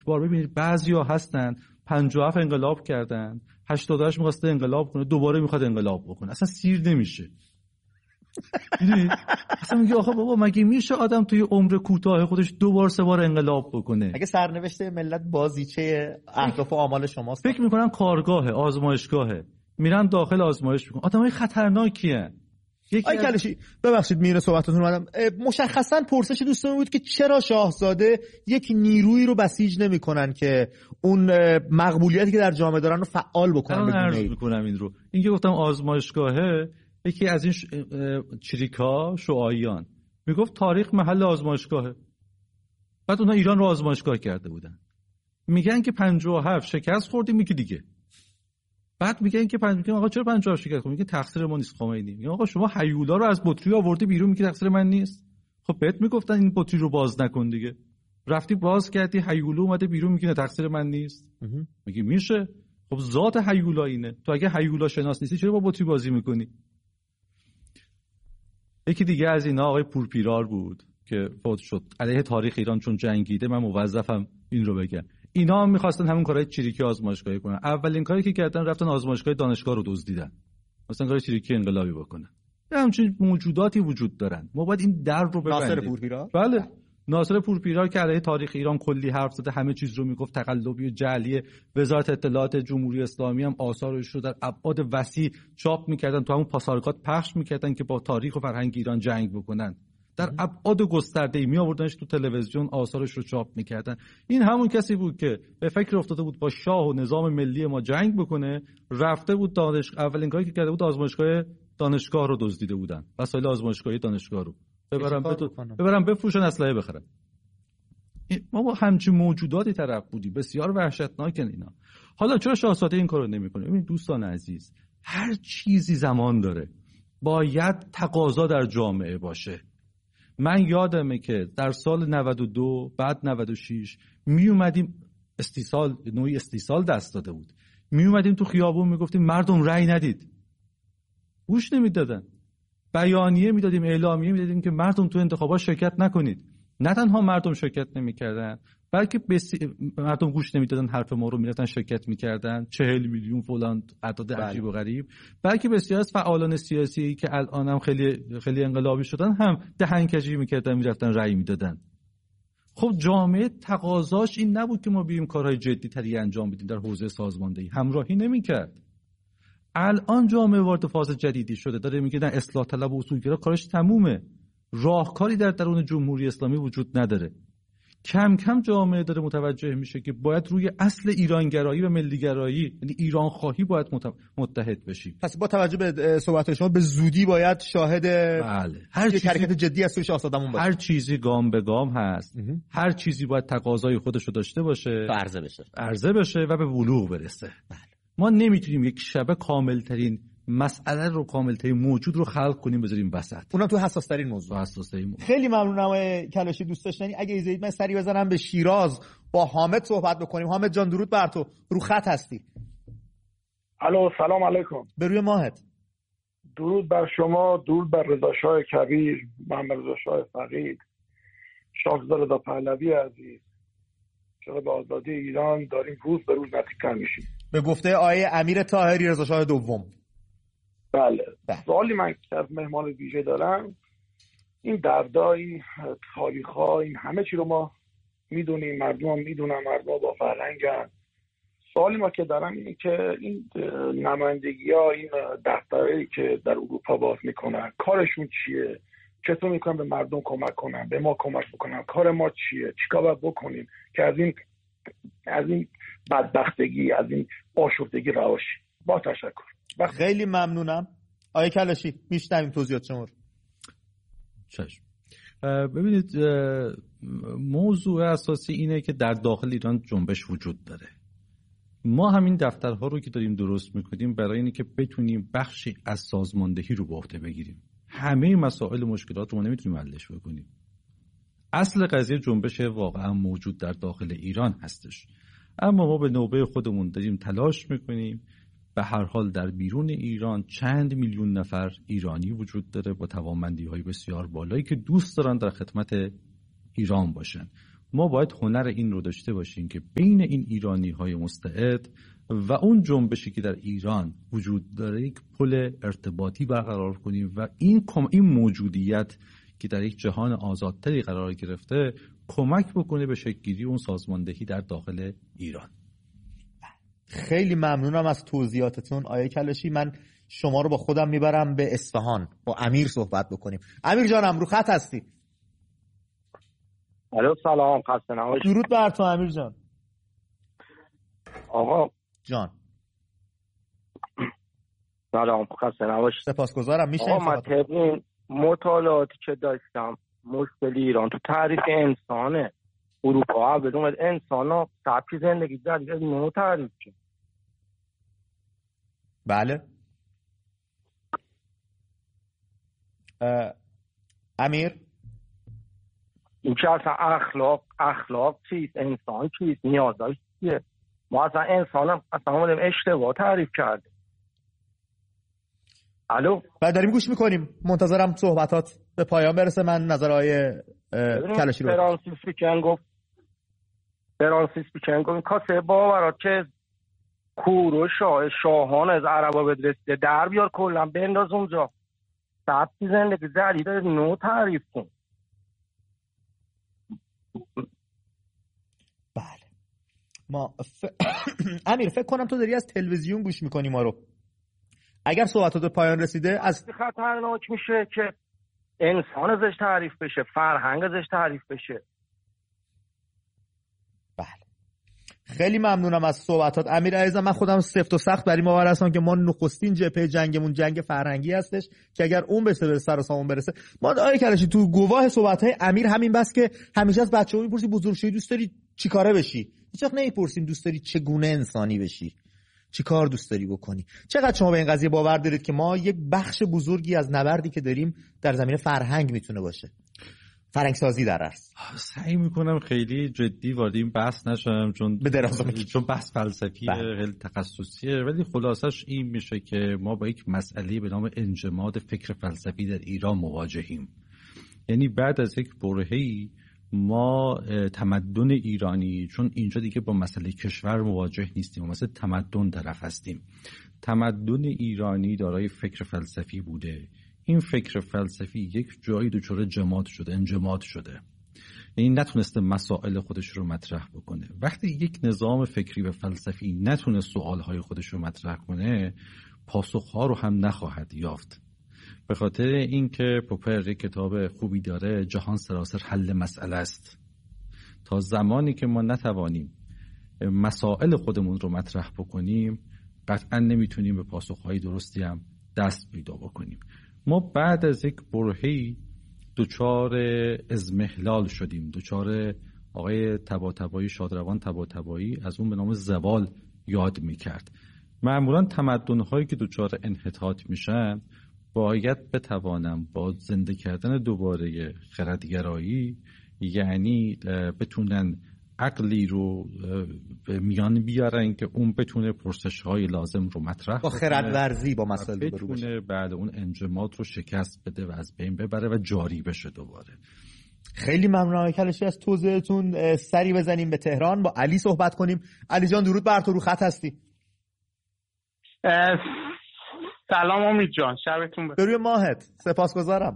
بار ببینید بعضیا هستن 57 انقلاب کردن، 88 می‌خواسته انقلاب کنه، دوباره می‌خواد انقلاب بکنه، اصلا سیر نمیشه. اصلا میگه آخه بابا مگه میشه آدم توی عمر کوتاه خودش 2 بار 3 بار انقلاب بکنه؟ اگه سرنوشت ملت بازیچه اهداف و آمال شماست، فکر میکنن کارگاهه، آزمایشگاهه، میرن داخل آزمایش میکنن. آدمای خطرناکیه. آقای کلشی ببخشید میونه صحبتتون اومدم. مشخصا پرسش دوستمون بود که چرا شاهزاده یک نیرویی رو بسیج نمیکنن که اون مقبولیتی که در جامعه دارن رو فعال بکنن. عرض میکنم این رو. این که گفتم آزمایشگاهه، یکی از این چریکا شعاییان میگفت تاریخ محل آزمایشگاهه. بعد اونها ایران رو آزمایشگاه کرده بودن. میگن که 57 شکست خوردیم، میگه دیگه. بعد میگن که آقا چرا 57 شکست خوردیم؟ میگه تقصیر ما نیست خمینی. میگه آقا شما هیولا رو از بطری آوردی بیرون، میگه تقصیر من نیست. خب بهت میگفتن این بطری رو باز نکن دیگه. رفتی باز کردی، هیولا اومده بیرون، میگه تقصیر من نیست. میگه میشه. خب ذات هیولا اینه. تو اگه هیولا شناس نیستی چرا با بطری بازی میکنی؟ یکی دیگه از اینا آقای پورپیرار بود که فوت شد. علیه تاریخ ایران چون جنگیده، من موظفم این رو بگم. اینا هم می‌خواستن همون کارهای چریکی آزمایشگاهی کنن. اولین کاری که کردن رفتن آزمایشگاه دانشگاه رو دزدیدن. مثلا کار چریکی انقلابی بکنن. همچین موجوداتی وجود دارن. ما باید این در رو ببندیم. ناصر پورپیرار؟ بله. ناصر پورپیرار که علیه تاریخ ایران کلی حرف زده، همه چیز رو میگفت تقلبی و جعلی. وزارت اطلاعات جمهوری اسلامی هم آثارش رو در ابعاد وسیع چاپ می‌کردن، تو همون پاسارگاد پخش می‌کردن که با تاریخ و فرهنگ ایران جنگ بکنن. در ابعاد گسترده‌ای می آوردنش تو تلویزیون، آثارش رو چاپ می‌کردن. این همون کسی بود که به فکر افتاده بود با شاه و نظام ملی ما جنگ بکنه، رفته بود اولین کاری که کرده بود آزمایشگاه دانشگاه رو دزدیده بودن. وسایل آزمایشگاهی دانشگاه رو ببرن بفروشن، اسلحه بخرن. ما با همچین موجوداتی طرف بودیم، بسیار وحشتناکن اینا. حالا چرا شاهزاده این کارو نمی‌کنه؟ ببین دوستان عزیز، هر چیزی زمان داره. باید تقاضا در جامعه باشه. من یادمه که در سال 92 بعد 96 می اومدیم نوعی استیصال دست داده بود. می اومدیم تو خیابون میگفتیم مردم رأی ندید. گوش نمیدادن. بیانیه میدادیم، اعلامیه میدادیم که مردم تو انتخابات شرکت نکنید. نه تنها مردم شرکت نمیکردن، بلکه مردم گوش نمیدادن، حرف ما رو میرفتن شرکت میکردن. 40 میلیون فلان اعداد عجیب و غریب. بلکه بسیار از فعالان سیاسی که الان هم خیلی انقلابی شدن هم دهنکجی میکردن، میرفتن رأی میدادن. خب جامعه تقاضاش این نبود که ما بیایم کارهای جدی تری انجام بدیم در حوزه سازماندهی، همراهی نمیکرد. الان جامعه وارد فاز جدیدی شده، داره میگه نه اصلاح طلب و اصولگرا کارش تمومه، راهکاری در درون جمهوری اسلامی وجود نداره. کم کم جامعه داره متوجه میشه که باید روی اصل ایرانگرایی و ملیگرایی، یعنی ایران خواهی، باید متحد بشیم. پس با توجه به صحبت شما به زودی باید شاهد یک حرکت جدی از سوی شاهزاده‌مون باشیم. هر چیزی گام به گام هست. هر چیزی باید تقاضای خودش رو داشته باشه، عرضه بشه و به بلوغ برسه. ما نمیتونیم یک شبه کاملترین مسئله رو، کاملترین موجود رو خلق کنیم بذاریم وسط. اونم تو حساس‌ترین موضوع. خیلی ممنونم آقای کلاشی. دوست داشتنی اگه ایزید من سری بزنم به شیراز با حامد صحبت بکنیم. حامد جان درود بر تو، رو خط هستی. الو سلام علیکم. به روی ماهت. درود بر شما، درود بر رضا شاه کبیر، محمد رضا شاه فقید، شاهزاده رضا پهلوی عزیز. چرا به آزادی ایران داریم روز به روز نزدیک‌تر میشیم. به گفته آقای امیر طاهری رضا شاه دوم. بله. سوالی من که از مهمان ویژه دارم، این دردا، این تاریخ‌ها، این همه چی رو ما میدونیم، مردم هم میدونن، مردم با فرهنگن. سوالی ما که دارم اینه که این نمایندگی‌ها، این دفترهایی که در اروپا باز میکنن، کارشون چیه؟ چطور میکنن به مردم کمک کنن، به ما کمک بکنن؟ کار ما چیه؟ چیکار باید بکنیم که از این بدبختگی، از این آشفتگی رها شیم؟ با تشکر. خیلی ممنونم. آقای کلاشی میشنویم توضیحات شما رو. چشم. ببینید، موضوع اساسی اینه که در داخل ایران جنبش وجود داره. ما همین دفترها رو که داریم درست میکنیم برای اینه که بتونیم بخشی از سازماندهی رو به عهده بگیریم. همه مسائل مشکلات رو ما نمیتونیم حلش بکنیم. اصل قضیه جنبش واقعا موجود در داخل ایران هستش، اما ما به نوبه خودمون داریم تلاش میکنیم. به هر حال در بیرون ایران چند میلیون نفر ایرانی وجود داره با توانمندی‌های بسیار بالایی که دوست دارن در خدمت ایران باشن. ما باید هنر این رو داشته باشیم که بین این ایرانی‌های مستعد و اون جنبشی که در ایران وجود داره یک پل ارتباطی برقرار کنیم و این موجودیت که در یک جهان آزادتری قرار گرفته کمک بکنه به شکل‌گیری اون سازماندهی در داخل ایران. خیلی ممنونم از توضیحاتتون آقای کلاشی. من شما رو با خودم میبرم به اصفهان با امیر صحبت بکنیم. امیر جانم رو خط هستی؟ الو سلام، خسته نباشید. درود بر تو امیر جان. آقا جان سلام، خسته نباشید. سپاسگزارم. میشه آقا من طبق مطالعاتی که داشتم مشکل ایران تو تعریف انسانه. اروپا بدون انسان ها سبک زندگی جدید نو تعریف کرد. بله امیر، این که اصلا اخلاق چیست، انسان چیست، نیازش چیه؟ ما اصلا انسان هم اصلا همونم اشتباه تعریف کرده. الو بعد داریم گوش میکنیم، منتظرم صحبتات به پایان برسه. من نظرهای کلاشی رو فرانسیس بیکن گفت کاسه باورات که کور و شاهان از عربا بدرسته در بیار کلا بنداز اونجا سبکی زندگی جدید نو تعریف کن. بله ما امیر فکر کنم تو داری از تلویزیون گوش میکنی ما رو. اگر صحبتات به پایان رسیده از خطرناک میشه که انسان ازش تعریف بشه، فرهنگ ازش تعریف بشه. بله خیلی ممنونم از صحبتات امیر عزیزم. من خودم سفت و سخت بر این باور هستم که ما نخستین جبهه جنگمون جنگ فرهنگی هستش که اگر اون به سر و سامون برسه. ما آقای کلاشی تو گواه صحبت‌های امیر همین بس که همیشه از بچه‌ها میپرسی بزرگ شدی دوست داری چیکاره بشی، هیچ وقت نمیپرسیم دوست داری چگونه انسانی بشی، چی کار دوست داری بکنی. چقدر شما به این قضیه باور دارید که ما یک بخش بزرگی از نبردی که داریم در زمینه فرهنگ میتونه باشه، فرهنگ سازی در اصل؟ سعی میکنم خیلی جدی وارد این بحث نشم چون بحث فلسفیه، خیلی تخصصیه، ولی خلاصش این میشه که ما با یک مسئله به نام انجماد فکر فلسفی در ایران مواجهیم. یعنی بعد از یک برهه‌ای ما تمدن ایرانی، چون اینجا دیگه با مسئله کشور مواجه نیستیم، مثلا تمدن طرف هستیم. تمدن ایرانی دارای فکر فلسفی بوده. این فکر فلسفی یک جایی دچار انجماد شده، یعنی نتونسته مسائل خودش رو مطرح بکنه. وقتی یک نظام فکری و فلسفی نتونه سوالهای خودش رو مطرح کنه، پاسخها رو هم نخواهد یافت. به خاطر اینکه پوپر یک کتاب خوبی داره، جهان سراسر حل مسئله است. تا زمانی که ما نتوانیم مسائل خودمون رو مطرح بکنیم، قطعا نمیتونیم به پاسخهای درستی هم دست پیدا بکنیم. ما بعد از یک برهه‌ای دچار اضمحلال شدیم، دچار آقای طباطبایی، شادروان طباطبایی از اون به نام زوال یاد میکرد. معمولا تمدن‌هایی که دچار انحطاط میشن باید بتوانم با زنده کردن دوباره خردگرایی، یعنی بتونن عقلی رو به میان بیارن که اون بتونه پرسش‌های لازم رو مطرح با خردورزی با مسائل روبرو بشه، بتونه بعد اون انجماد رو شکست بده و از بین ببره و جاری بشه دوباره. خیلی ممنونم آقای کلاشی از توضیحتون. سری بزنیم به تهران با علی صحبت کنیم. علی جان درود بر تو، رو خط هستی. سلام امید جان، شبتون بخیر. به روی ماهت، سپاسگزارم.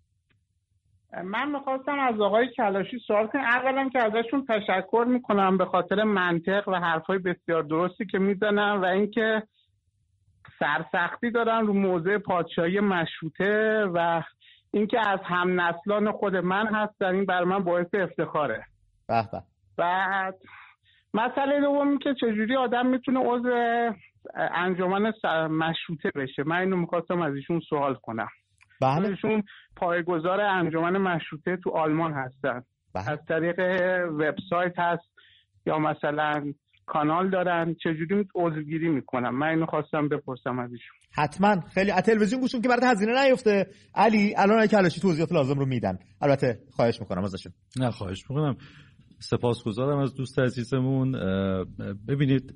من میخواستم از آقای کلاشی سوال کنم. اولا که ازشون تشکر میکنم به خاطر منطق و حرفای بسیار درستی که میزنن و اینکه سرسختی دارن رو موضوع پادشاهی مشروطه و اینکه از هم نسلان خود من هستن. این برای من باعث افتخاره. به به. بعد مسئله دومی که چجوری آدم میتونه عضو انجمن مشروطه بشه، من اینو میخواستم از ایشون سوال کنم. بله. ایشون پایه‌گذار انجمن مشروطه تو آلمان هستن. بله. از طریق وبسایت هست یا مثلا کانال دارن، چجوری عضوگیری میکنم؟ من اینو خواستم بپرسم از ایشون. حتما. خیلی از تلویزیون گوشم که برات هزینه نیفته. علی الان کلاشی توضیحات لازم رو میدن. البته خواهش میکنم ازشون. نه خواهش میکنم. سپاسگزارم از دوست عزیزمون. ببینید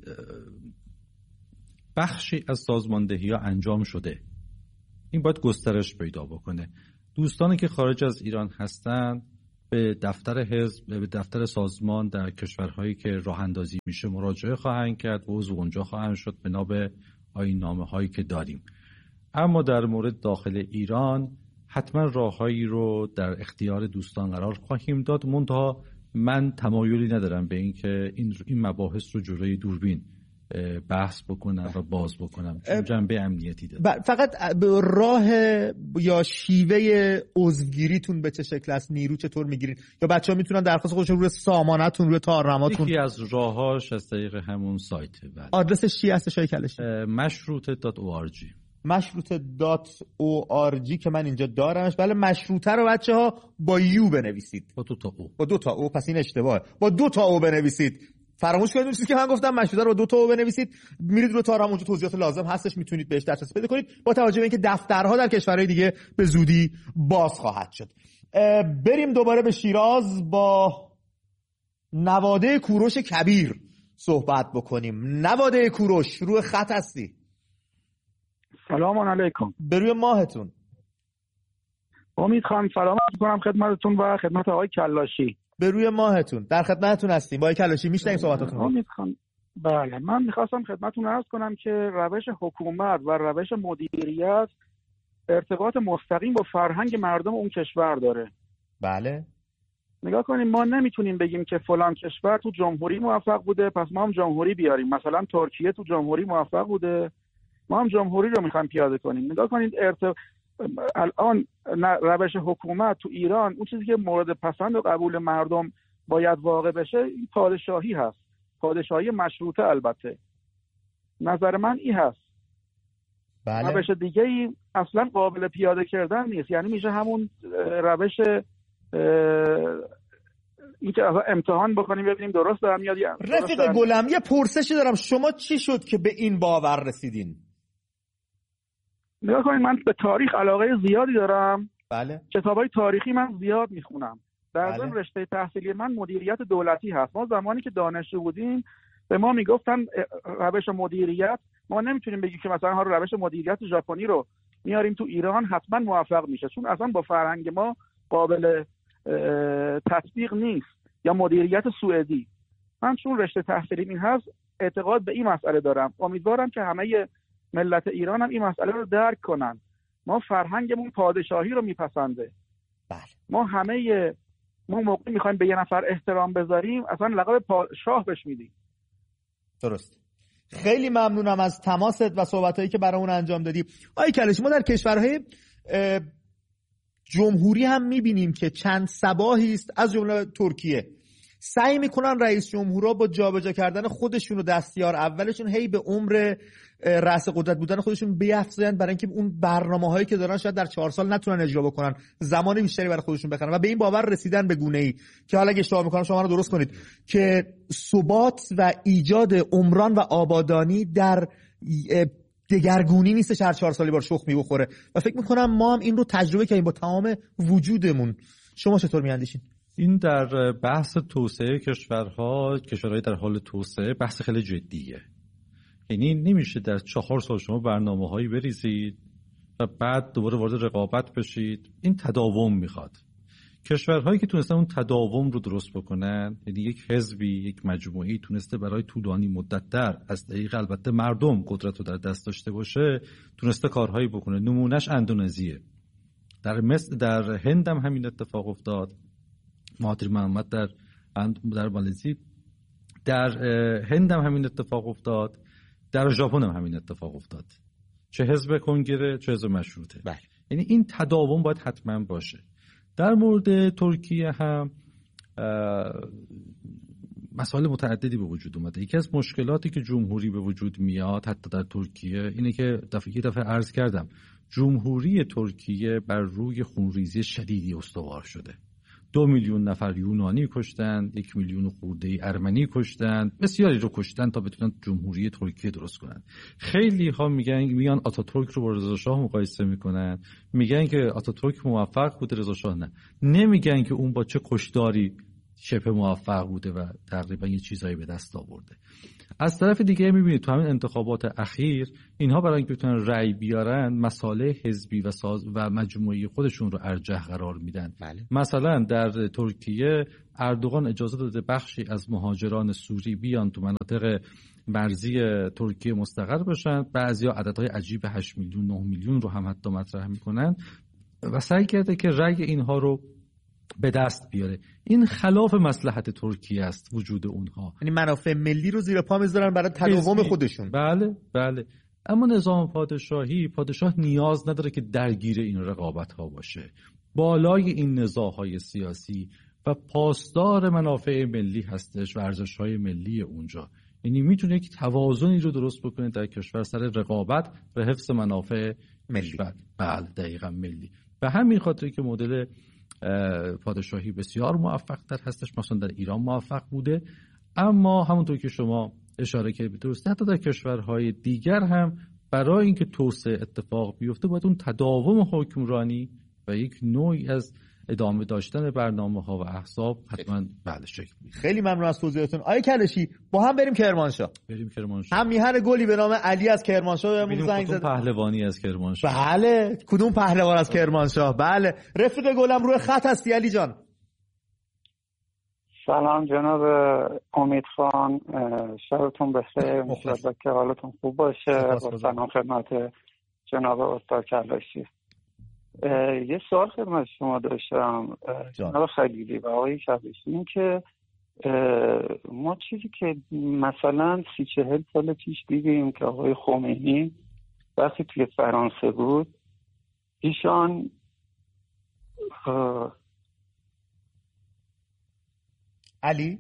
بخشی از سازماندهی ها انجام شده، این باید گسترش پیدا بکنه. دوستانی که خارج از ایران هستن به دفتر حزب، به دفتر سازمان در کشورهایی که راه اندازی میشه مراجعه خواهند کرد و عضو اونجا خواهند شد بنا به آیین‌نامه هایی که داریم. اما در مورد داخل ایران حتما راههایی رو در اختیار دوستان قرار خواهیم داد، منتها من تمایلی ندارم به اینکه این مباحث رو جلوی دوربین بحث بکنم و باز بکنم، چون جنبه امنیتی داره. فقط راه یا شیوه عضوگیریتون به چه شکل است؟ نیرو چطور میگیرین؟ یا بچه‌ها میتونن درخواست خودشون روی سامانتون، روی تارنماتون؟ یکی از راهاش از طریق همون سایته. بله. آدرسش چی هستش آقای کلاشی؟ مشروطه.org. مشروطه.org که من اینجا دارمش. بله، مشروطه رو بچه‌ها با یو بنویسید، با 2 تا او. با 2 تا او، پس این اشتباهه. با 2 تا او بنویسید. فراموش کنید اون چیزی که من گفتم، مشروطه رو با 2 تا او بنویسید. میرید رو تارم، اونجا توضیحات لازم هستش، میتونید بهش دسترسی پیدا کنید، با توجه به اینکه دفترها در کشورهای دیگه به زودی باز خواهد شد. بریم دوباره به شیراز با نواده کوروش کبیر صحبت بکنیم. نواده کوروش، روی خط هستی؟ سلام علیکم. به روی ماهتون. امید خان سلام می‌کنم خدمتتون و خدمت آقای کلاشی. به روی ماهتون، در خدمتتون هستیم. با آقای کلاشی میشنویم صحبتاتون. امید خان، بله، من می‌خواستم خدمتتون عرض کنم که روش حکومت و روش مدیریت ارتباط مستقیم با فرهنگ مردم اون کشور داره. بله. نگاه کنیم، ما نمیتونیم بگیم که فلان کشور تو جمهوری موفق بوده پس ما هم جمهوری بیاریم. مثلا ترکیه تو جمهوری موفق بوده، ما هم جمهوری رو میخوایم پیاده کنیم. نگاه کنید الان روش حکومت تو ایران، اون چیزی که مورد پسند و قبول مردم باید واقع بشه، این پادشاهی هست، پادشاهی مشروطه. البته نظر من این هست. بله. روش دیگه ای اصلا قابل پیاده کردن نیست. یعنی میشه همون روش این که امتحان بکنیم ببینیم درست دارم میاد. رفیق گلم، یه پرسشی دارم، شما چی شد که به این باور رسیدین؟ نگاه کنید، من به تاریخ علاقه زیادی دارم. بله. کتابای تاریخی من زیاد میخونم. در ضمن بله. رشته تحصیلی من مدیریت دولتی هست. ما زمانی که دانشجو بودیم به ما میگفتن روش مدیریت، ما نمیتونیم بگیم که مثلا ها روش مدیریت ژاپنی رو میاریم تو ایران حتما موفق میشه، چون اصلا با فرهنگ ما قابل تطبیق نیست. یا مدیریت سوئدی. من چون رشته تحصیلی این هست اعتقاد به این مسئله دارم. امیدوارم که همه ملت ایران هم این مسئله رو درک کنن. ما فرهنگمون پادشاهی رو میپسنده. بله. ما موقعی میخوایم به یه نفر احترام بذاریم اصلا لقب شاه بهش میدیم. درست. خیلی ممنونم از تماست و صحبتایی که برامون انجام دادی. آقای کلاشی، ما در کشورهای جمهوری هم میبینیم که چند صباحی است، از جمله ترکیه، سعی میکنن رئیس جمهورها با جابجا کردن خودشون و دستیار اولشون هی به عمر رأس قدرت بودن خودشون بیفزایند، برای اینکه اون برنامه‌هایی که دارن شاید در 4 سال نتونن اجرا بکنن، زمان بیشتری برای خودشون بخرن و به این باور رسیدن به گونه‌ای که حالا اگه اشتباه میکنم شما رو درست کنید که ثبات و ایجاد عمران و آبادانی در دگرگونی نیستش، هر 4 سالی بار شخم بخوره و فکر میکنم ما هم این رو تجربه کردیم با تمام وجودمون. شما چطور میاندیشین؟ این در بحث توسعه کشورهای در حال توسعه بحث خیلی جدیه. یعنی نمیشه در 4 سال شما برنامه‌هایی بریزید و بعد دوباره وارد رقابت بشید. این تداوم میخواد. کشورهایی که تونستن اون تداوم رو درست بکنن، یعنی یک حزبی، یک مجموعی تونسته برای طولانی مدت‌تر از طریق البته مردم قدرت رو در دست داشته باشه، تونسته کارهایی بکنه. نمونهش اندونزیه. در هند هم همین اتفاق افتاد. مهاتیر محمد در مالزی، در هند هم همین اتفاق افتاد، در ژاپن هم همین اتفاق افتاد. چه حزب کنگره چه حزب مشروطه. بله. یعنی این تداوم باید حتما باشه. در مورد ترکیه هم مسائل متعددی به وجود اومده. یکی از مشکلاتی که جمهوری به وجود میاد حتی در ترکیه اینه که یه دفعه عرض کردم جمهوری ترکیه بر روی خونریزی شدیدی استوار شده. 2 میلیون نفر یونانی کشتند، 1 میلیون خورده ارمنی کشتند، بسیاری رو کشتن تا بتونن جمهوری ترکیه درست کنن. خیلی ها میگن آتاتورک رو با رضا شاه مقایسه میکنن، میگن که آتاتورک موفق بوده رضا شاه نه. نمیگن که اون با چه کشداری شبه موفق بوده و تقریبا یه چیزایی به دست آورده. از طرف دیگه میبینید تو همین انتخابات اخیر اینها برای اینکه بتونن رأی بیارن مسائل حزبی و مجموعی خودشون رو ارجح قرار میدن. مثلا در ترکیه اردوغان اجازه داده بخشی از مهاجران سوری بیان تو مناطق مرزی ترکیه مستقر بشن، بعضیا عددهای عجیب 8 میلیون 9 میلیون رو هم حتی مطرح میکنن و سعی کرده که رأی اینها رو به دست بیاره. این خلاف مصلحت ترکیه است وجود اونها، یعنی منافع ملی رو زیر پا میذارن برای تداوم خودشون. بله. اما نظام پادشاه نیاز نداره که درگیر این رقابت ها باشه. بالای این نزاع‌های سیاسی و پاسدار منافع ملی هستش و ارزش‌های ملی اونجا. یعنی میتونه یک توازنی رو درست بکنه در کشور سر رقابت و حفظ منافع ملی. بله دقیقاً ملی. به همین خاطر که مدل پادشاهی بسیار موفق در هستش، مثلا در ایران موفق بوده، اما همونطور که شما اشاره کردید درسته حتی در کشورهای دیگر هم برای اینکه توسعه اتفاق بیفته باید اون تداوم حکمرانی و یک نوعی از ادامه داشتن برنامه‌ها و احزاب حتما بله شکل می‌گیره. خیلی ممنون از توضیحاتون. آقای کلشی با هم بریم کرمانشاه. هم میهن گلی به نام علی از کرمانشاه بهمون زنگ زد. پهلوانی از کرمانشاه. بله کدوم پهلوان از کرمانشاه؟ بله رفیق گلم روی خط هستی علی جان. سلام جناب امید خان، شبتون بخیر، انشالله که حالتون خوب باشه. با سلام خدمت جناب استاد کلاشی. یه سوال خدمت شما داشتم جناب خلیلی و آقای کلاشی، این که ما چیزی که مثلا 30-40 سال پیش دیدیم که آقای خمینی وقتی توی فرانسه بود ایشان علی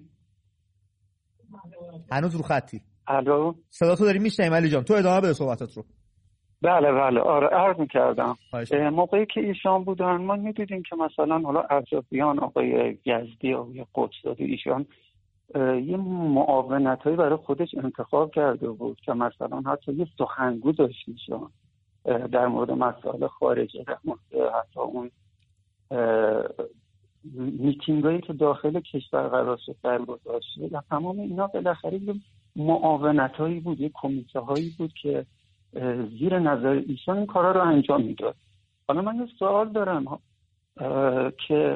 هنوز رو خطی؟ الو صدا تو داریم میشنیم علی جان، تو ادامه بده صحبتات رو. بله آره عرض می‌کردم موقعی که ایشان بودن ما می‌دیدیم که مثلا حالا ارجابیان آقای یزدی آقای قدس‌زاده ایشان یه معاونتایی برای خودش انتخاب کرده بود که مثلا حتی یه سخنگو داشت ایشان در مورد مسائل خارجی، در مورد حتی اون میتینگایی که داخل کشور قرار شد برگزار شد و تمام اینا بالاخره یه معاونتایی بود، یه کمیته‌هایی بود که زیر نظر ایشان این کارا رو انجام میداد. حالا من یه سوال دارم که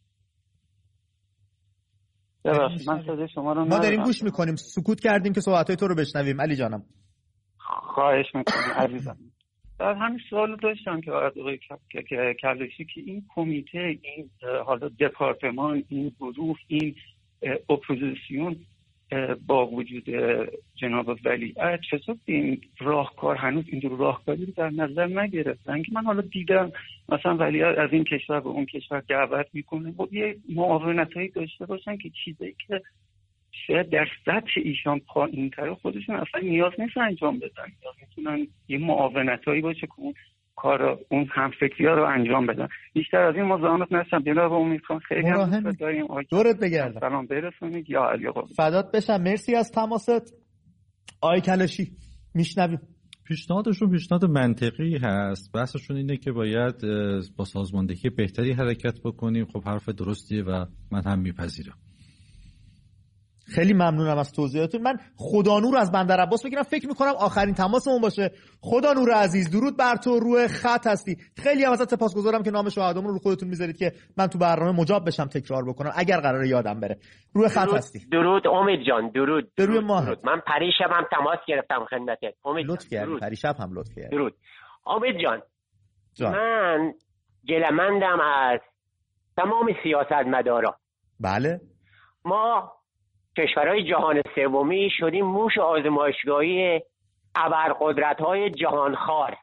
من صدای شما رو ما داریم گوش میکنیم، سکوت کردیم که صحبتهای تو رو بشنویم علی جانم. خواهش میکنم عزیزم. بعد همین سوال داشتم که آقای کلاشی که این کمیته، این حالا دپارتمان، این گروه، این اپوزیسیون با وجود جناب ولیعهد چطور این راهکار هنوز این راهکاری رو در نظر نگرفتن که من حالا دیدم مثلا ولیعهد از این کشور به اون کشور دعوت میکنه و یه معاونتایی داشته باشن که چیزایی که شاید در سطح ایشان پایین‌تر خودشون اصلا نیاز نیست انجام بدن، یا میتونن یه معاونتایی باشه که اون کارا اون همفکری‌ها رو انجام بدن. بیشتر از این ما زحمت نشم جناب امید خان، خیلی دوست داریم. دورت بگردم. سلام برسونید یا علی آقا. فدات بشم، مرسی از تماست. آقای کلاشی میشنویم. پیشنهادشون پیشنهاد منطقی هست. بحثشون اینه که باید با سازماندهی بهتری حرکت بکنیم. خب حرف درستیه و من هم میپذیرم. خیلی ممنونم از توضیحاتتون. من خدانور از بندر عباس بگیرم، فکر میکنم آخرین تماسمون باشه. خدانور عزیز درود بر تو، روی خط هستی. خیلی هم ازت سپاسگزارم که نام شهادامون رو خودتون میذارید که من تو برنامه مجاب بشم تکرار بکنم اگر قراره یادم بره. روی خط هستی. درود امید جان، درود. روی ماه. من پریشب هم تماس گرفتم خدمتت امید. لطف کردی، پریشب هم لطف کردی. درود امید جان. من گله‌مندم از تمام سیاستمدارا. بله. ما کشورهای جهان سومی شدیم موش آزمایشگاهی ابرقدرت‌های جهانخوار.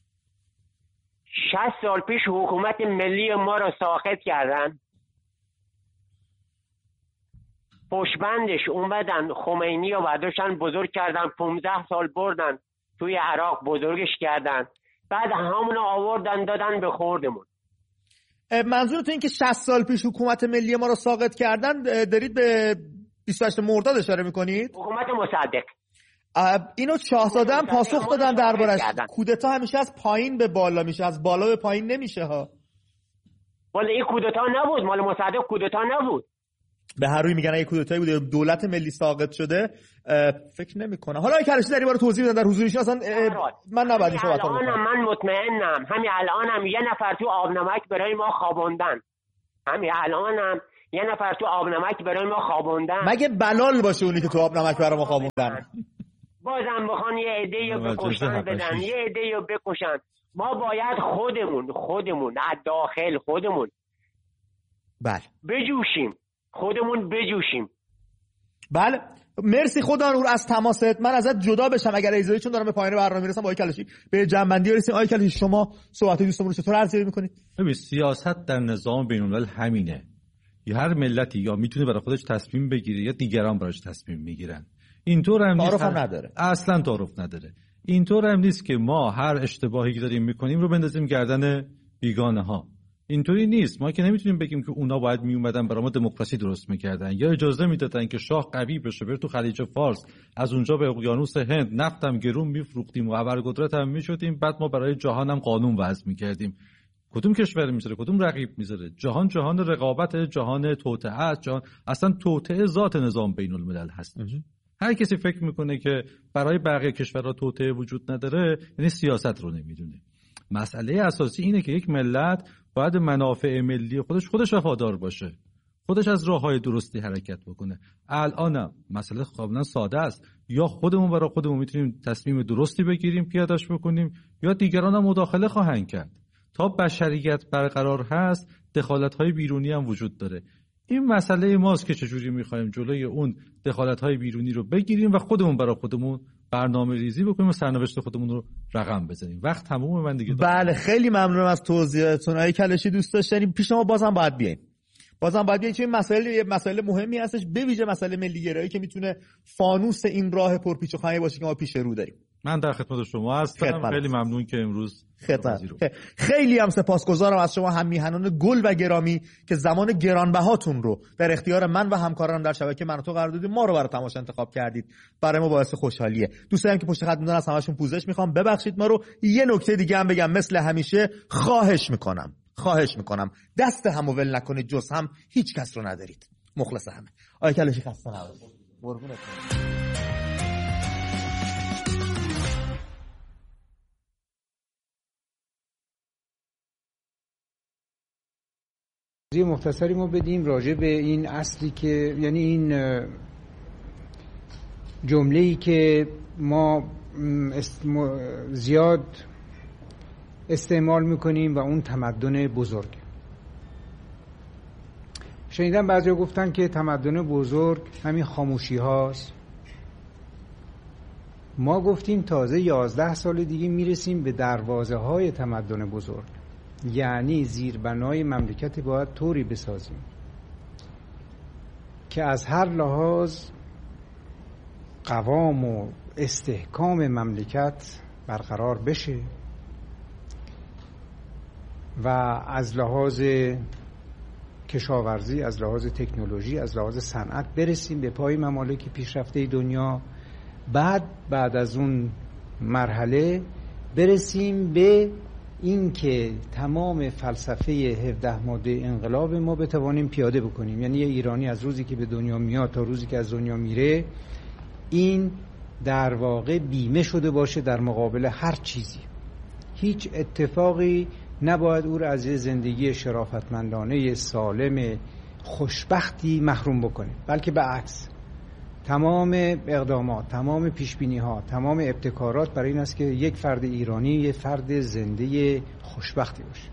60 سال پیش حکومت ملی ما را ساقط کردن، پشبندش اومدن خمینی رو برداشتن بزرگ کردن، 15 سال بردن توی عراق بزرگش کردن، بعد همونو آوردن دادن به خوردمون. منظورتون این که 60 سال پیش حکومت ملی ما رو ساقط کردن دارید به 28 مرداد اشاره میکنید؟ حکومت مصدق. اینو شاهزاده هم پاسخ دادن دربارش. کودتا همیشه از پایین به بالا میشه، از بالا به پایین نمیشه ها. ولی این کودتا نبود، مال مصدق کودتا نبود. به هر روی میگن اگه کودتایی بوده دولت ملی ساقط شده، فکر نمی‌کنم. حالا کلاشی در این باره توضیح بدن در حضورشون، اصلا من نباید این صحبت رو بکنم. من مطمئنم همین الانم یه نفر تو آبنمک برای ما خوابوندن، همین الانم یه نفر تو آبنمک برای ما خوابوندن. مگه بلال باشه اونی که تو آبنمک برای ما خوابوندن؟ بازم بخوان یه عده‌ای رو بکشن بدن، یه عده‌ای رو بکشن. ما باید خودمون از داخل خودمون بله بجوشیم. بله مرسی خدا نور از تماست. من ازت جدا بشم اگر اجازه، چون دارم به پایان برنامه میرسم. با آقای کلاشی به جنبندی برسیم. آقای کلاشی شما صحبت دوستمون رو چطور ارزیابی می‌کنید؟ ببین سیاست در نظام بین‌الملل همینه. یا هر ملتی یا میتونه برای خودش تصمیم بگیره یا دیگران براش تصمیم میگیرن. اینطور هم نیست، نداره. اصلا تعارف نداره. اینطور هم نیست که ما هر اشتباهی که داریم میکنیم رو بندازیم گردن بیگانه ها. اینطوری نیست. ما که نمیتونیم بگیم که اونا باید میومدن برای ما دموکراسی درست میکردن یا اجازه میدادن که شاه قوی بشه بره تو خلیج فارس، از اونجا به اقیانوس هند نفتم گرون میفروختیم و ابرقدرت هم میشدیم، بعد ما برای جهان هم قانون وضع میکردیم. کدوم کشور میذاره، کدوم رقیب میذاره؟ جهان رقابت، جهان توطئه، جهان اصلا توطئه ذات نظام بین الملل هست. هر کسی فکر میکنه که برای بقیه کشورها توطئه وجود نداره، یعنی سیاست رو نمیدونه. مسئله اساسی اینه که یک ملت باید منافع ملی خودش وفادار باشه، خودش از راههای درستی حرکت بکنه. الان مسئله کاملا ساده است، یا خودمون برای خودمون میتونیم تصمیم درستی بگیریم پیاده‌اش بکنیم، یا دیگران هم مداخله خواهند کرد. تا بشریت برقرار هست دخالت‌های بیرونی هم وجود داره. این مسئله ماست که چجوری می‌خوایم جلوی اون دخالت‌های بیرونی رو بگیریم و خودمون برای خودمون برنامه ریزی بکنیم و سرنوشت خودمون رو رقم بزنیم. وقت تمومه. من دیگه بله خیلی ممنونم از توضیحاتتون. آقای کلاشی دوست داشتنی پیش ما بازم باید بیایم. چون مسائل مهمی هستش، به ویژه مسئله ملی گرایی که میتونه فانوس این راه پرپیچ و خمی باشه که ما پیش رو داریم. من در خدمت شما هستم. خیلی ممنون که امروز خیلی هم سپاسگزارم از شما هم میهنان گل و گرامی که زمان گرانبهاتون رو در اختیار من و همکارانم در شبکه من و تو قرار دادید، ما رو برای تماشا انتخاب کردید. برای ما باعث خوشحالیه. دوستان که پشت خط میدونن از همشون پوزش میخوام، ببخشید ما رو. یه نکته دیگه هم بگم، مثل همیشه خواهش میکنم دست همو ول نکنید، جز هم هیچ کس رو ندارید. مخلص همه. آقای کلاشی خسته نباشید. قربونتون. یه مختصری ما بدیم راجع به این اصلی که، یعنی این جمله‌ای که ما زیاد استعمال میکنیم و اون تمدن بزرگ. شنیدم بعضیا گفتن که تمدن بزرگ همین خاموشی هاست. ما گفتیم تازه 11 سال دیگه میرسیم به دروازه های تمدن بزرگ. یعنی زیربنای مملکتی باید طوری بسازیم که از هر لحاظ قوام و استحکام مملکت برقرار بشه و از لحاظ کشاورزی، از لحاظ تکنولوژی، از لحاظ صنعت برسیم به پای ممالک پیشرفته دنیا. بعد از اون مرحله برسیم به این که تمام فلسفه 17 ماده انقلاب ما بتوانیم پیاده بکنیم. یعنی یه ایرانی از روزی که به دنیا میاد تا روزی که از دنیا میره، این در واقع بیمه شده باشه در مقابل هر چیزی. هیچ اتفاقی نباید او را از یه زندگی شرافتمندانه سالم خوشبختی محروم بکنه، بلکه بالعکس تمام اقدامات، تمام پیشبینی‌ها، تمام ابتکارات برای این است که یک فرد ایرانی یک فرد زنده خوشبختی باشه.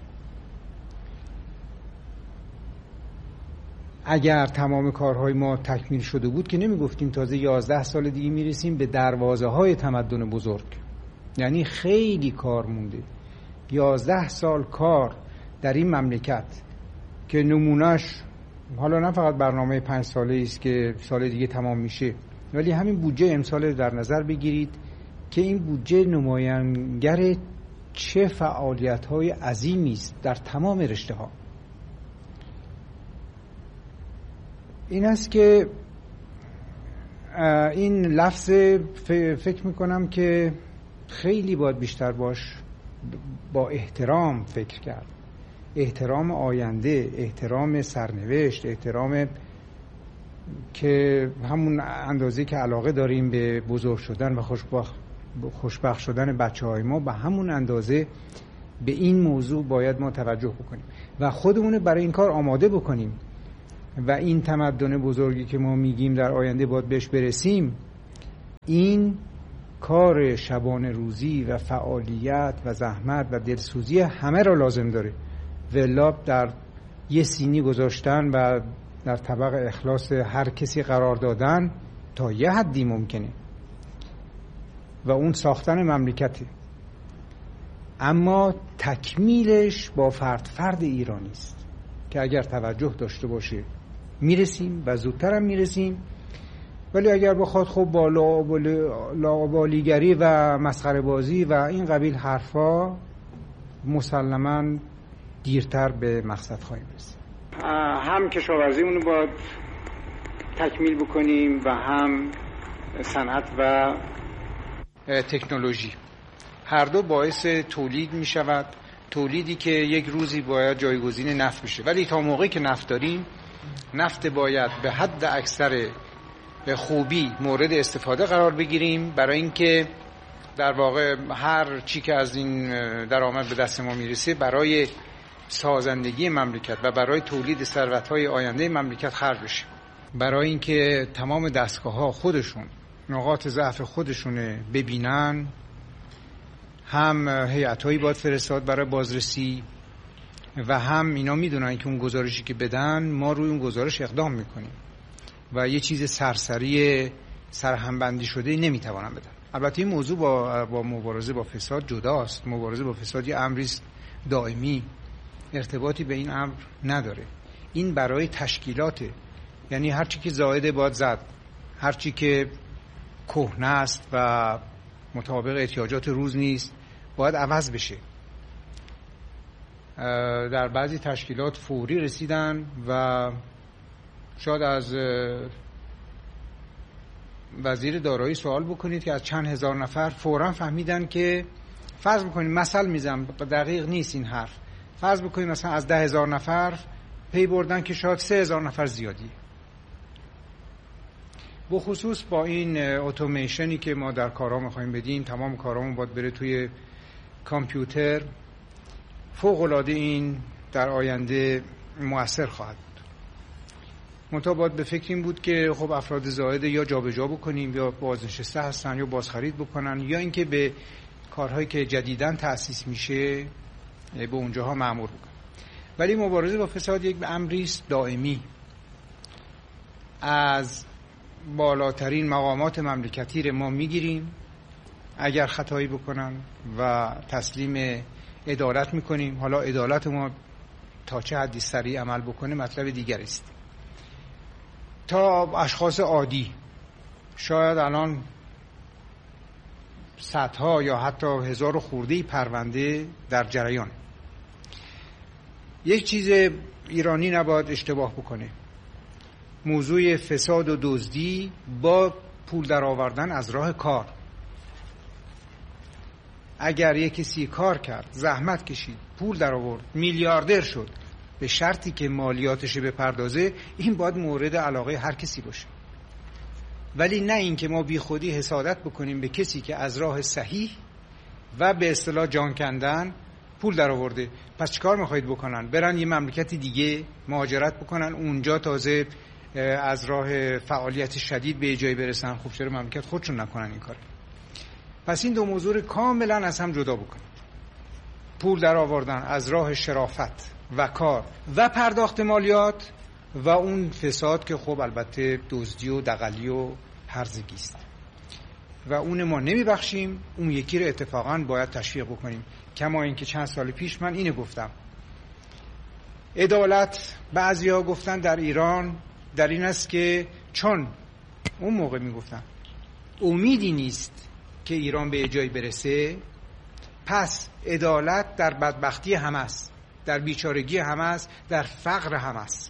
اگر تمام کارهای ما تکمیل شده بود که نمیگفتیم تازه 11 سال دیگه میرسیم به دروازه های تمدن بزرگ. یعنی خیلی کار مونده. 11 سال کار در این مملکت که نمونهش حالا نه فقط برنامه 5 ساله است که سال دیگه تمام میشه، ولی همین بودجه امسال در نظر بگیرید که این بودجه نمایانگر چه فعالیت‌های عظیمی است در تمام رشته‌ها. این است که این لفظ فکر میکنم که خیلی باید بیشتر با احترام فکر کرد. احترام آینده، احترام سرنوشت، احترام که همون اندازه که علاقه داریم به بزرگ شدن و خوشبخت شدن بچه‌های ما، به همون اندازه به این موضوع باید ما توجه بکنیم و خودمون برای این کار آماده بکنیم و این تمدن بزرگی که ما میگیم در آینده باید بهش برسیم، این کار شبانه روزی و فعالیت و زحمت و دلسوزی همه را لازم داره. ولاب در یه سینی گذاشتن و در طبق اخلاص هر کسی قرار دادن تا یه حدی ممکنه و اون ساختن مملکته، اما تکمیلش با فرد ایرانی است که اگر توجه داشته باشه میرسیم و زودتر هم میرسیم. ولی اگر بخواد خب با لاابالیگری و مسخره بازی و این قبیل حرفا، مسلماً دیرتر به مقصد خواهیم رسید. هم کشاورزیمون رو باید تکمیل بکنیم و هم صنعت و تکنولوژی. هر دو باعث تولید می شود، تولیدی که یک روزی باید جایگزین نفت بشه. ولی تا موقعی که نفت داریم، نفت باید به حد اکثر به خوبی مورد استفاده قرار بگیریم، برای اینکه در واقع هر چی که از این درآمد به دست ما میرسه برای سازندگی مملکت و برای تولید ثروت‌های آینده مملکت خرج بشه، برای اینکه تمام دستگاه‌ها خودشون نقاط ضعف خودشونه ببینن. هم هیئت‌هایی باید فرستاد برای بازرسی و هم اینا میدونن که اون گزارشی که بدن ما روی اون گزارش اقدام میکنیم و یه چیز سرسری سرهمبندی شده نمیتوانن بدن. البته این موضوع با مبارزه با فساد جداست. مبارزه با فساد یه امری دائمی، ارتباطی به این امر نداره. این برای تشکیلاته، یعنی هر چی که زائده باید زد، هر چی که کهنه است و مطابق احتیاجات روز نیست باید عوض بشه. در بعضی تشکیلات فوری رسیدن و شاید از وزیر دارایی سوال بکنید که از چند هزار نفر فوراً فهمیدن که، فرض بکنید، مثل میزنم دقیق نیست این حرف، فرض بکنید مثلا از 10,000 نفر پی بردن که شاید 3,000 نفر زیادی. بخصوص با این اتومیشنی که ما در کارها میخوایم بدیم، تمام کارامون باید بره توی کامپیوتر، فوق‌العاده این در آینده مؤثر خواهد بود. منتها باید به فکر این بود که خب افراد زائد یا جابجا بکنیم یا بازنشسته هستن یا بازخرید بکنن، یا اینکه به کارهایی که جدیداً تأسیس میشه به اونجاها مأمور بکنن. ولی مبارزه با فساد یک امری است دائمی. از بالاترین مقامات مملکتی ما میگیریم اگر خطایی بکنن و تسلیم عدالت میکنیم. حالا عدالت ما تا چه حدی سریع عمل بکنه مطلب دیگر است. تا اشخاص عادی، شاید الان صدها یا حتی 1000 خورده پرونده در جریان. یک چیز ایرانی نباید اشتباه بکنه، موضوع فساد و دزدی با پول در آوردن از راه کار. اگر یک کسی کار کرد، زحمت کشید، پول در آورد، میلیاردر شد، به شرطی که مالیاتش بپردازه، این باید مورد علاقه هر کسی باشه. ولی نه این که ما بی خودی حسادت بکنیم به کسی که از راه صحیح و به اصطلاح جان کندن پول در آورده. پس چیکار میخواید بکنن؟ برن یه مملکت دیگه مهاجرت بکنن، اونجا تازه از راه فعالیت شدید به جایی برسن؟ خب چرا مملکت خودشون نکنن این کار؟ پس این دو موضوع کاملا از هم جدا بکنید. پول در آوردن از راه شرافت و کار و پرداخت مالیات، و اون فساد که خب البته دزدی و دغلی و هرزگی است و اون ما نمیبخشیم. اون یکی رو اتفاقا باید تشویق بکنیم. کما اینکه چند سال پیش من اینو گفتم، عدالت بعضیا گفتن در ایران در این است که چون اون موقع میگفتن امیدی نیست که ایران به جایی برسه، پس عدالت در بدبختی همه است، در بیچارگی همه است، در فقر همه است.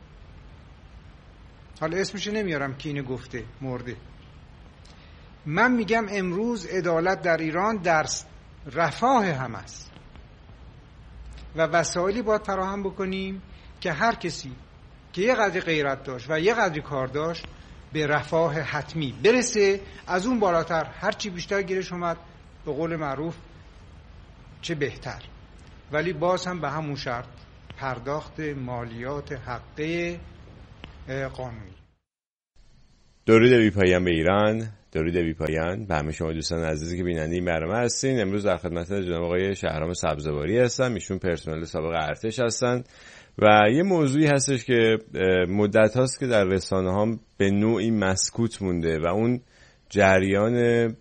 حالا اسمش نمیارم که اینو گفته، مرده. من میگم امروز عدالت در ایران در رفاه همه است و وسایلی باید فراهم بکنیم که هر کسی که یه قدری غیرت داشت و یه قدری کار داشت به رفاه حتمی برسه. از اون بالاتر هرچی بیشتر گیرش اومد به قول معروف چه بهتر، ولی باز هم به همون شرط، پرداخت مالیات حقه قانونی. درود بی پایان به ایران، درود بی پایان به همه شما دوستان عزیزی که بیننده این برنامه هستین. امروز در خدمت جناب آقای شهرام سبزواری هستم. ایشون پرسنل سابق ارتش هستن و یه موضوعی هستش که مدت هاست که در رسانه ها به نوعی مسکوت مونده و اون جریان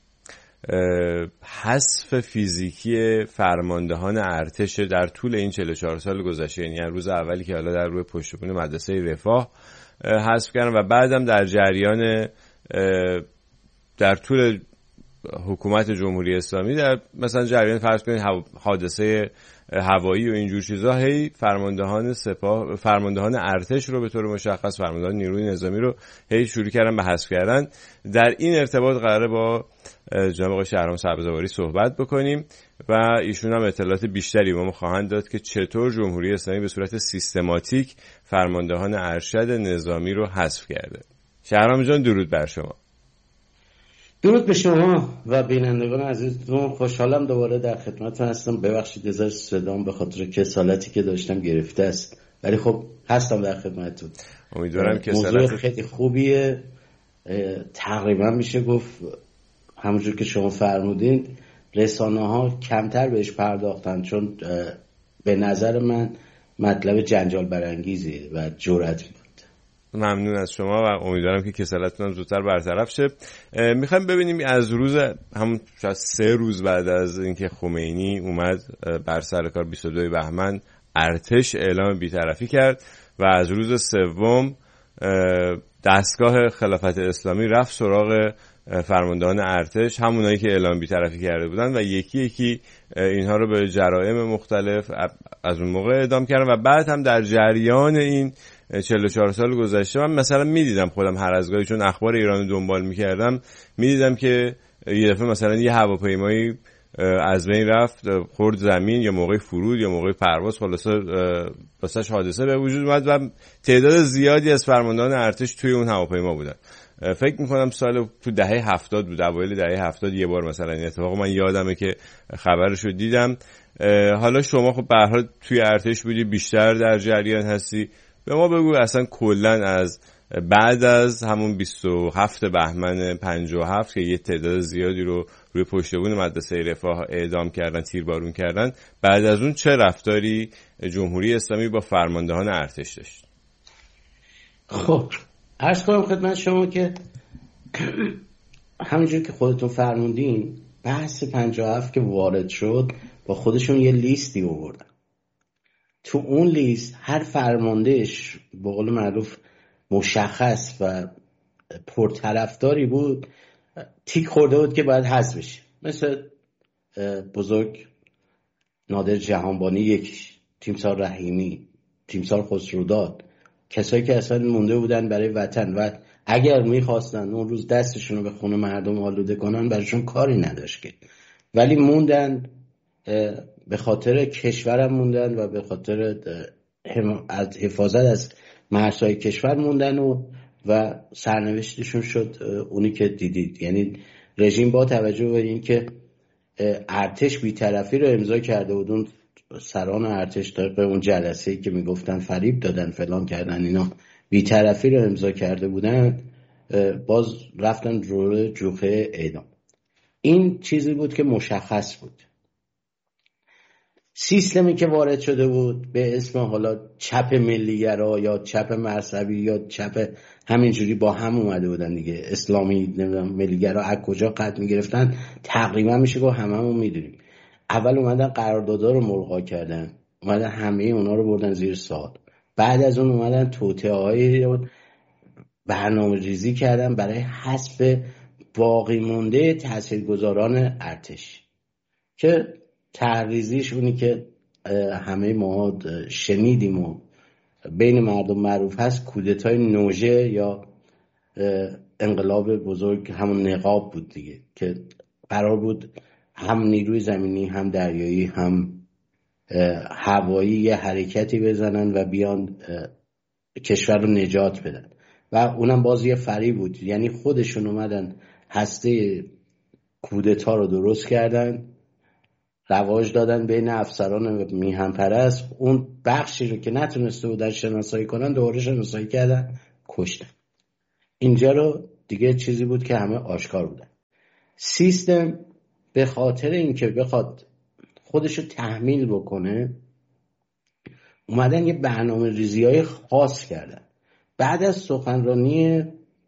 حذف فیزیکی فرماندهان ارتش در طول این 44 سال گذشته، یعنی روز اولی که حالا در روی پشتبون مدرسه رفاه حذف کردن و بعدم در جریان در طول حکومت جمهوری اسلامی در مثلا جریان فرض کنید حادثه هوایی و اینجور چیزا، هی فرماندهان ارتش رو به طور مشخص فرماندهان نیروی نظامی رو هی شروع کردن به حذف کردن. در این ارتباط قراره با جناب آقای شهرام سبزواری صحبت بکنیم و ایشون هم اطلاعات بیشتری به ما خواهند داد که چطور جمهوری اسلامی به صورت سیستماتیک فرماندهان ارشد نظامی رو حذف کرده. شهرام جان درود بر شما. درود به شما و بینندگان عزیزتون. خوشحالم دوباره در خدمتتون هستم. ببخشید ازش صدام به خاطر کسالتی که داشتم گرفته است، ولی خب هستم در خدمتتون. امیدوارم که موضوع خیلی خوبیه. تقریبا میشه گفت همونجور که شما فرمودین رسانه ها کمتر بهش پرداختن، چون به نظر من مطلب جنجال برانگیزی و جرأتی بود. ممنون از شما و امیدوارم که کسالتتون زودتر برطرف شه. میخوایم ببینیم از روز همون شاید 3 روز بعد از اینکه خمینی اومد بر سر کار 22 بهمن ارتش اعلام بی‌طرفی کرد و از روز سوم دستگاه خلافت اسلامی رفت سراغ فرماندهان ارتش، همونایی که اعلام بی‌طرفی کرده بودن و یکی یکی اینها رو به جرائم مختلف از اون موقع اعدام کردن و بعد هم در جریان این 44 سال گذشته من مثلا میدیدم خودم هر از گاهی، چون اخبار ایران رو دنبال میکردم، میدیدم که یه دفعه مثلا یه هواپیمایی از بین رفت، خورد زمین یا موقع فرود یا موقع پرواز، خلاصه واسش حادثه به وجود اومد و تعداد زیادی از فرماندهان ارتش توی اون هواپیما بودن. فکر میکنم سال تو دهه 70 بود، اوایل دهه 70 یه بار مثلا این اتفاق من یادمه که خبرشو دیدم. حالا شما خب به هر حال توی ارتش بودی، بیشتر در جریان هستی، به ما بگو اصلا کلا از بعد از همون 27 بهمن 57 که یه تعداد زیادی رو روی پشتبون مدرسه رفاه اعدام کردن، تیربارون کردن، بعد از اون چه رفتاری جمهوری اسلامی با فرماندهان ارتش داشت؟ خب عرض کنم خدمت شما که همونجور که خودتون فرمودین بحث 57 که وارد شد با خودشون یه لیستی آوردن. تو اون لیست هر فرماندهش به قول معروف مشخص و پرطرفداری بود، تیک خورده بود که باید حذف بشه. مثل بزرگ نادر جهانبانی یکیش، تیمسار رحیمی، تیمسار خسروداد، کسایی که اصلا مونده بودن برای وطن و اگر میخواستن اون روز دستشون رو به خون مردم آلوده کنن براشون کاری نداشت که، ولی موندن، به خاطر کشورم موندن و به خاطر از حفاظت از مرزهای کشور موندن و سرنوشتشون شد اونی که دیدید. یعنی رژیم با توجه به این که ارتش بی‌طرفی رو امضا کرده بود، اون سران ارتش طبق اون جلسه‌ای که میگفتن فریب دادن فلان کردن، اینا بی‌طرفی رو امضا کرده بودن، باز رفتن رو جوخه اعدام. این چیزی بود که مشخص بود. سیستمی که وارد شده بود به اسم حالا چپ ملیگرا یا چپ مذهبی یا چپ همینجوری با هم اومده بودن دیگه، اسلامی نمیدونم ملیگرا از کجا قد میگرفتن تقریبا میشه که هممون میدونیم. اول اومدن قراردادها رو ملغا کردن، اومدن همه اونا رو بردن زیر سوال، بعد از اون اومدن توطئه‌های رو برنامه‌ریزی کردن برای حذف باقی مونده تاثیرگذاران ارتش که تعریضیش اونی که همه ما شنیدیم و بین مردم معروف هست، کودتای نوژه یا انقلاب بزرگ، همون نقاب بود دیگه، که قرار بود هم نیروی زمینی هم دریایی هم هوایی یه حرکتی بزنن و بیان کشور رو نجات بدن و اونم باز یه فریب بود. یعنی خودشون اومدن هسته کودتا رو درست کردن، رواج دادن بین افسران میهن پرست، اون بخشی رو که نتونسته بودن شناسایی کنن دوباره شناسایی کردن، کشتن. اینجا رو دیگه چیزی بود که همه آشکار بودن. سیستم به خاطر اینکه بخواد خودشو تحمیل بکنه اومدن یه برنامه ریزی‌های خاص کردن. بعد از سخنرانی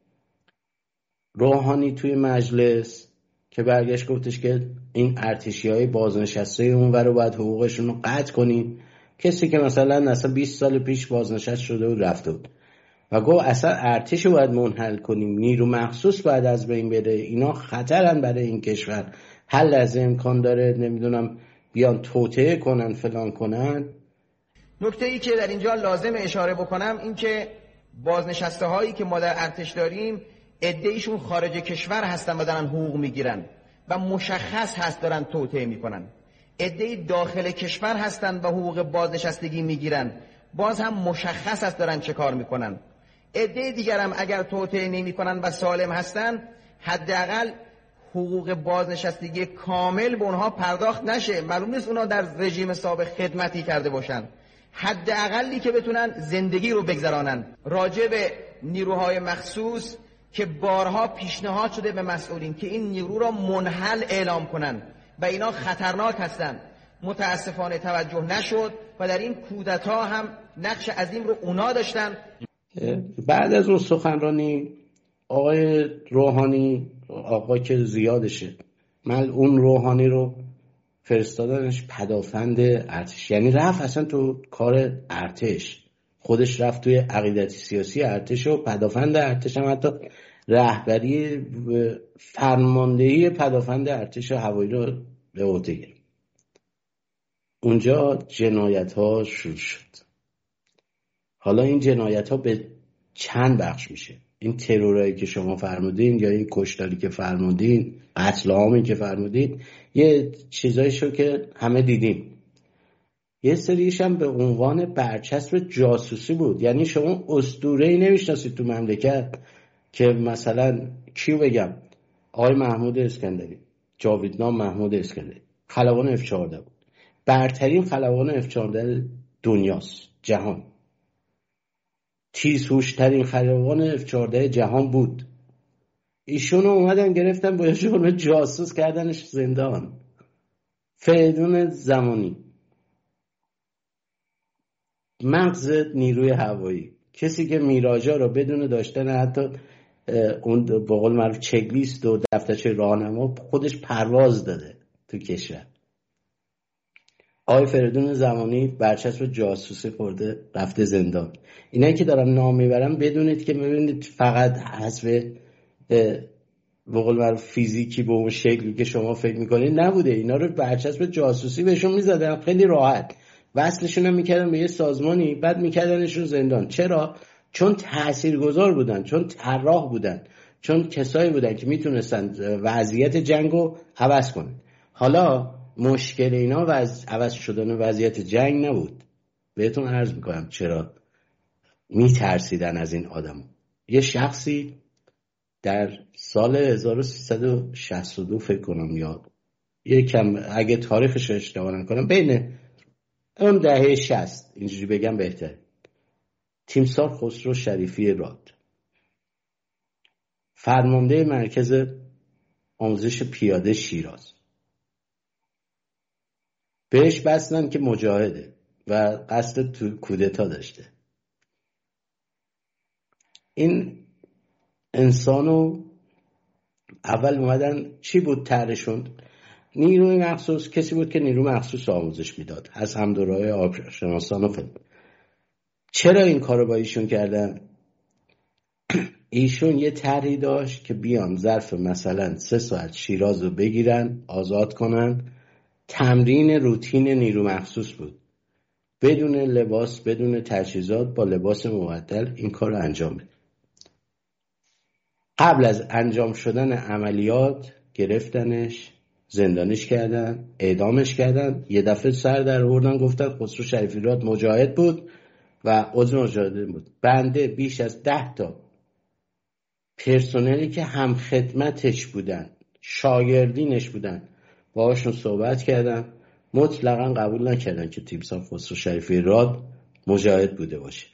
روحانی توی مجلس که برگشت گفتش که این ارتشی‌های بازنشسته اونور رو باید حقوقشون رو قطع کنیم، کسی که مثلا 20 سال پیش بازنشسته شده و رفته بود و گفت اصلا ارتش رو باید منحل کنیم، نیرو مخصوص باید از بین بره، اینا خطرن برای این کشور، هر لحظه امکان داره نمیدونم بیان توطئه کنن فلان کنن. نکته ای که در اینجا لازم اشاره بکنم این که بازنشسته هایی که ما در ارتش داریم عده‌ایشون خارج کشور هستن و دارن حقوق میگیرن و مشخص هست دارن توطئه میکنن. عده‌ای داخل کشور هستن و حقوق بازنشستگی میگیرن، باز هم مشخص هست دارن چه کار میکنن. عده دیگر هم اگر توطئه نمیکنن و سالم هستن حداقل حقوق بازنشستگی کامل به اونها پرداخت نشه. معلوم نیست اونها در رژیم سابق خدمتی کرده باشن، حداقلی که بتونن زندگی رو بگذرانن. راجع به نیروهای مخصوص که بارها پیشنهاد شده به مسئولین که این نیرو را منحل اعلام کنن و اینا خطرناک هستن، متاسفانه توجه نشد و در این کودتا هم نقش عظیم رو اونا داشتن. بعد از اون سخنرانی آقای روحانی، آقا که زیادشه، اون روحانی رو فرستادنش پدافند ارتش، یعنی رفت اصلا تو کار ارتش، خودش رفت توی عقیدتی سیاسی ارتش و پدافند ارتش هم حتی رهبری فرماندهی پدافند ارتش هوایی رو به عهده گرفت. اونجا جنایت ها شروع شد. حالا این جنایت ها به چند بخش میشه. این ترورایی که شما فرمودین یا این کشتاری که فرمودین، قتل عامی که فرمودین، یه چیزایی شو که همه دیدیم. یه سریش هم به عنوان برچسب جاسوسی بود. یعنی شما اسطوره‌ای نمیشناسید تو مملکت که مثلا کیو بگم، آقای محمود اسکندری، جاویدنام محمود اسکندری، خلبان F-14 بود، برترین خلبان F-14 دنیاست، جهان، تیزهوش‌ترین خلبان F-14 جهان بود. ایشونو اومدن گرفتن با جرم جاسوس کردنش زندان. فریدون زمانی، مغز نیروی هوایی، کسی که میراجا رو بدون داشتن حتی اون به قول معروف چک لیست و دفترچه راهنما خودش پرواز داده تو کشور. آقای فریدون زمانی برچسب جاسوسی خورده رفته زندان. اینایی که دارم نام میبرم بدونید که ببینید فقط حسب به قول معروف فیزیکی به اون شکلی که شما فکر میکنید نبوده. اینا رو برچسب جاسوسی بهشون میزدن خیلی راحت، وصلشون هم میکردن به یه سازمانی، بعد میکردنشون زندان. چرا؟ چون تاثیرگذار بودن، چون طراح بودن، چون کسایی بودن که میتونستن وضعیت جنگو عوض کنن. حالا مشکل اینا عوض شدن وضعیت جنگ نبود. بهتون عرض میکنم چرا میترسیدن از این آدم. یه شخصی در سال 1362 فکر کنم یا یکم اگه تاریخش اشتباه نکنم بین اون دهه 60 اینجوری بگم بهتر، تیمسار خسرو شریفی راد، فرمانده مرکز آموزش پیاده شیراز، بهش بستن که مجاهده و قصد کودتا داشته. این انسانو اول اومدن چی بود طرحشون؟ نیروی مخصوص، کسی بود که نیروی مخصوص آموزش میداد از همدورهای آبشناسان و فلان. چرا این کارو با ایشون کردن؟ ایشون یه طرحی داشت که بیان ظرف مثلا 3 ساعت شیراز رو بگیرن، آزاد کنن. تمرین روتین نیرو مخصوص بود، بدون لباس، بدون تجهیزات، با لباس معدل این کار رو انجام بده. قبل از انجام شدن عملیات گرفتنش، زندانش کردن، اعدامش کردن. یه دفعه سر در آوردن گفتن خسرو شریفی راد مجاهد بود و عضو مجاهدین بود. بنده بیش از 10 تا پرسنلی که هم خدمتش بودن، شاگردینش بودن، باهاشون صحبت کردم، مطلقا قبول نکردن که تیمسار خسرو شریفی راد مجاهد بوده باشه.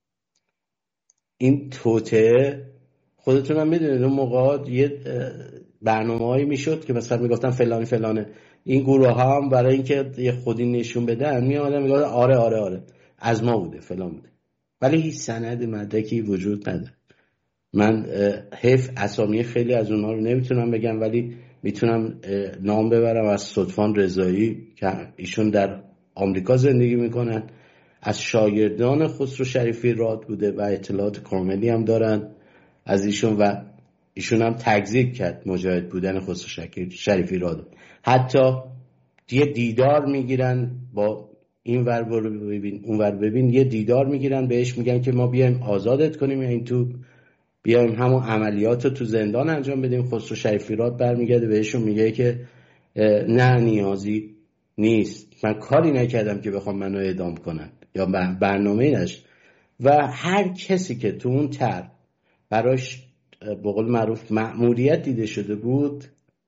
این توطئه خودتون هم میدونید اون موقع یه برنامه‌هایی میشد که مثلا میگفتن فلانی فلانه، این گروه ها هم برای اینکه یه خودی نشون بدن میامدن میگفتن آره از ما بوده فلان بوده، ولی هیچ سند مدرکی وجود نداره. من حیف اسامی خیلی از اونها رو نمیتونم بگم، ولی میتونم نام ببرم از صدفان رضایی که ایشون در آمریکا زندگی میکنن، از شاگردان خسرو شریفی راد بوده و اطلاعات کاملی هم دارن از ایشون و ایشون هم تکذیب کرد مجاهد بودن خسرو شریفی راد. حتی یه دیدار میگیرن با این ور برو ببین اون ور ببین، یه دیدار میگیرن بهش میگن که ما بیایم آزادت کنیم یا این تو بیایم همون عملیات رو تو زندان انجام بدیم. خسرو شریفی راد برمیگرده بهشون میگه که نه نیازی نیست، من کاری نکردم که بخوام منو اعدام کنن یا برنامه‌ای نش. و هر کسی که تو اون طرح براش به قول معروف مأموریت دیده شده بود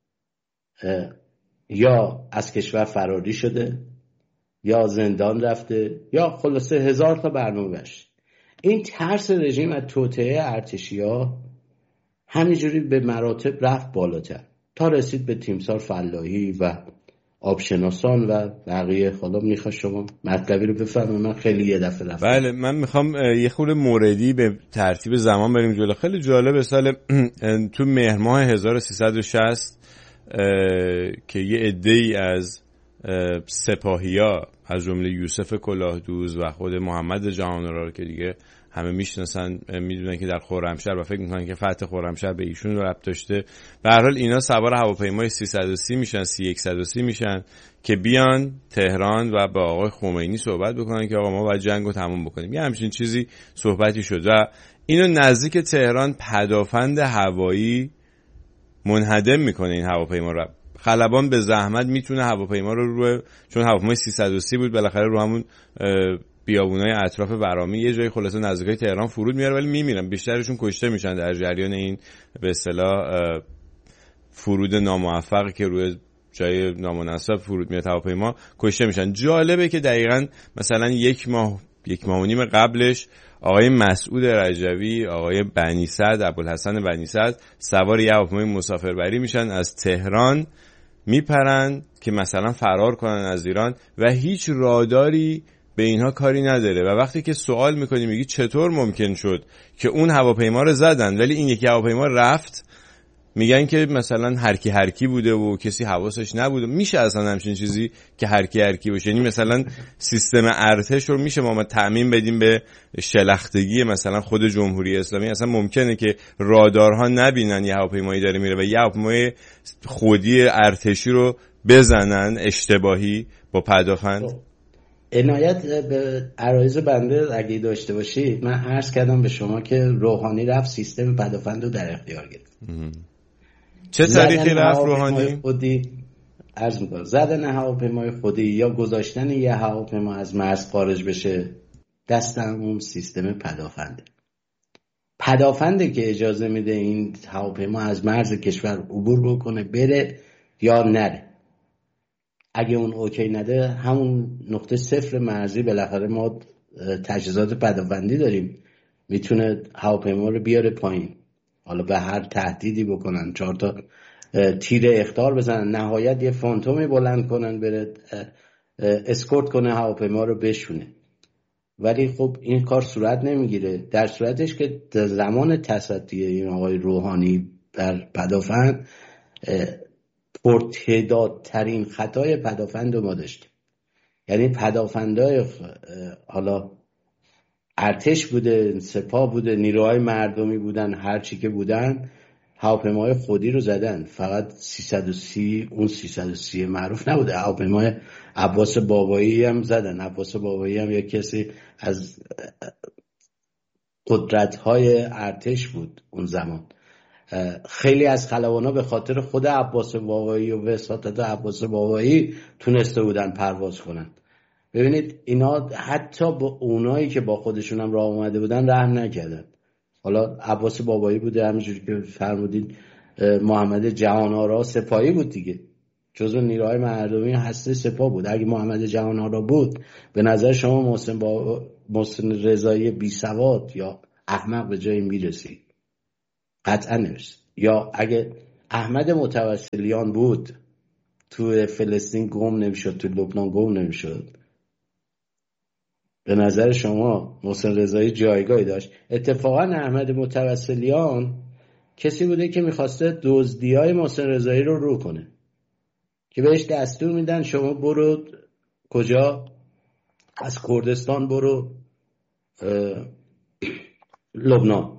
یا از کشور فراری شده یا زندان رفته یا خلاصه 1000 تا برنامه باشه. این ترس رژیم از توطئه ارتشی‌ها همینجوری به مراتب رفت بالاتر تا رسید به تیمسار فلاحی و آبشناسان و بقیه. حالا میخواد شما مطلبی رو بفرمایید، من خیلی یه دفعه رفتم. بله، من میخوام یه خورده موردی به ترتیب زمان بریم جلو. خیلی جالب سال تو مهر ماه 1360 که یه عده‌ای از سپاهیا از جمله یوسف کلاهدوز و خود محمد جهان‌آرا که دیگه همه میشناسن میدونن که در خرمشهر و فکر میکنن که فتح خرمشهر به ایشون ربط داشته، به هر حال اینا سوار هواپیمای 330 میشن 3130 میشن که بیان تهران و با آقای خمینی صحبت بکنن که آقا ما باید جنگو تموم بکنیم. یه همچین چیزی صحبتی شد و اینو نزدیک تهران پدافند هوایی منهدم میکنه. این هواپیما رو خلبان به زحمت میتونه هواپیما رو چون هواپیمای 330 بود بالاخره رو همون بیابونای اطراف برامی یه جای خلاصه نزدیکای تهران فرود میاره، ولی میمیرن. بیشترشون کشته میشن در جریان این به اصطلاح فرود ناموفق که روی جای نامناسب فرود میاد هواپیما، کشته میشن. جالبه که دقیقاً مثلا یک ماه و نیم قبلش آقای مسعود رجوی، آقای بنی سعد، ابوالحسن بنی سعد سوار یه هواپیمای مسافربری میشن از تهران میپرن که مثلا فرار کنن از ایران و هیچ راداری به اینها کاری نداره. و وقتی که سوال میکنی میگی چطور ممکن شد که اون هواپیما رو زدن ولی این یکی هواپیما رفت، میگن که مثلا هر کی بوده و کسی حواسش نبوده. میشه اصلا همچین چیزی که هر کی باشه؟ یعنی مثلا سیستم ارتش رو میشه ما تعمیم بدیم به شلختگی مثلا خود جمهوری اسلامی؟ اصلا ممکنه که رادارها نبینن یه هواپیمایی داره میره و یه هواپیمای خودی ارتشی رو بزنن اشتباهی با پدافند؟ عنایت به عرایض بنده اگه داشته باشید، من عرض کردم به شما که روحانی رفت سیستم پدافند رو در اختیار گرفت. چه تاریخی رفت روحانی؟ خودی عرض میکنم زدن هواپیمای خودی یا گذاشتن یه هواپیما از مرز خارج بشه دست اون سیستم پدافنده که اجازه میده این هواپیما از مرز کشور عبور بکنه بره یا نره. اگه اون اوکی نده همون نقطه صفر مرزی بالاخره ما تجهیزات پدافندی داریم، میتونه هواپیما رو بیاره پایین، حالا به هر تهدیدی بکنن 4 تا تیر اخطار بزنن، نهایت یه فانتومی بلند کنن بره اسکورت کنه هواپیما رو بشونه. ولی خب این کار صورت نمیگیره، در صورتش که زمان تصدی این آقای روحانی در پدافند پرتعدادترین خطای پدافند رو ما داشتیم. یعنی پدافندای حالا ارتش بوده، سپاه بوده، نیروهای مردمی بودن، هر چی که بودن، هواپیمای خودی رو زدن. فقط 330 اون 330 معروف نبوده، هواپیمای عباس بابایی هم زدن. عباس بابایی هم یک کسی از قدرت‌های ارتش بود اون زمان. خیلی از خلبانا به خاطر خود عباس بابایی و وساطت عباس بابایی تونسته بودن پرواز کنن. ببینید اینا حتی با اونایی که با خودشون هم راه اومده بودن رحم نکردن. حالا عباس بابایی بوده، همینجوری که فرمودید محمد جهان‌آرا سپاهی بود دیگه، جزو نیروهای مردمی هسته سپاه بود. اگه محمد جهان‌آرا بود به نظر شما محسن رضایی بی سواد یا احمق به جایی میرسید؟ قطعا نمیرسید. یا اگه احمد متوسلیان بود تو فلسطین گم نمیشد، تو لبنان گم نمیشد. به نظر شما محسن رضایی جایگاهی داشت؟ اتفاقا احمد متوسلیان کسی بوده که میخواسته دزدیای محسن رضایی رو کنه، که بهش دستور میدن شما برو کجا، از کردستان برو لبنان.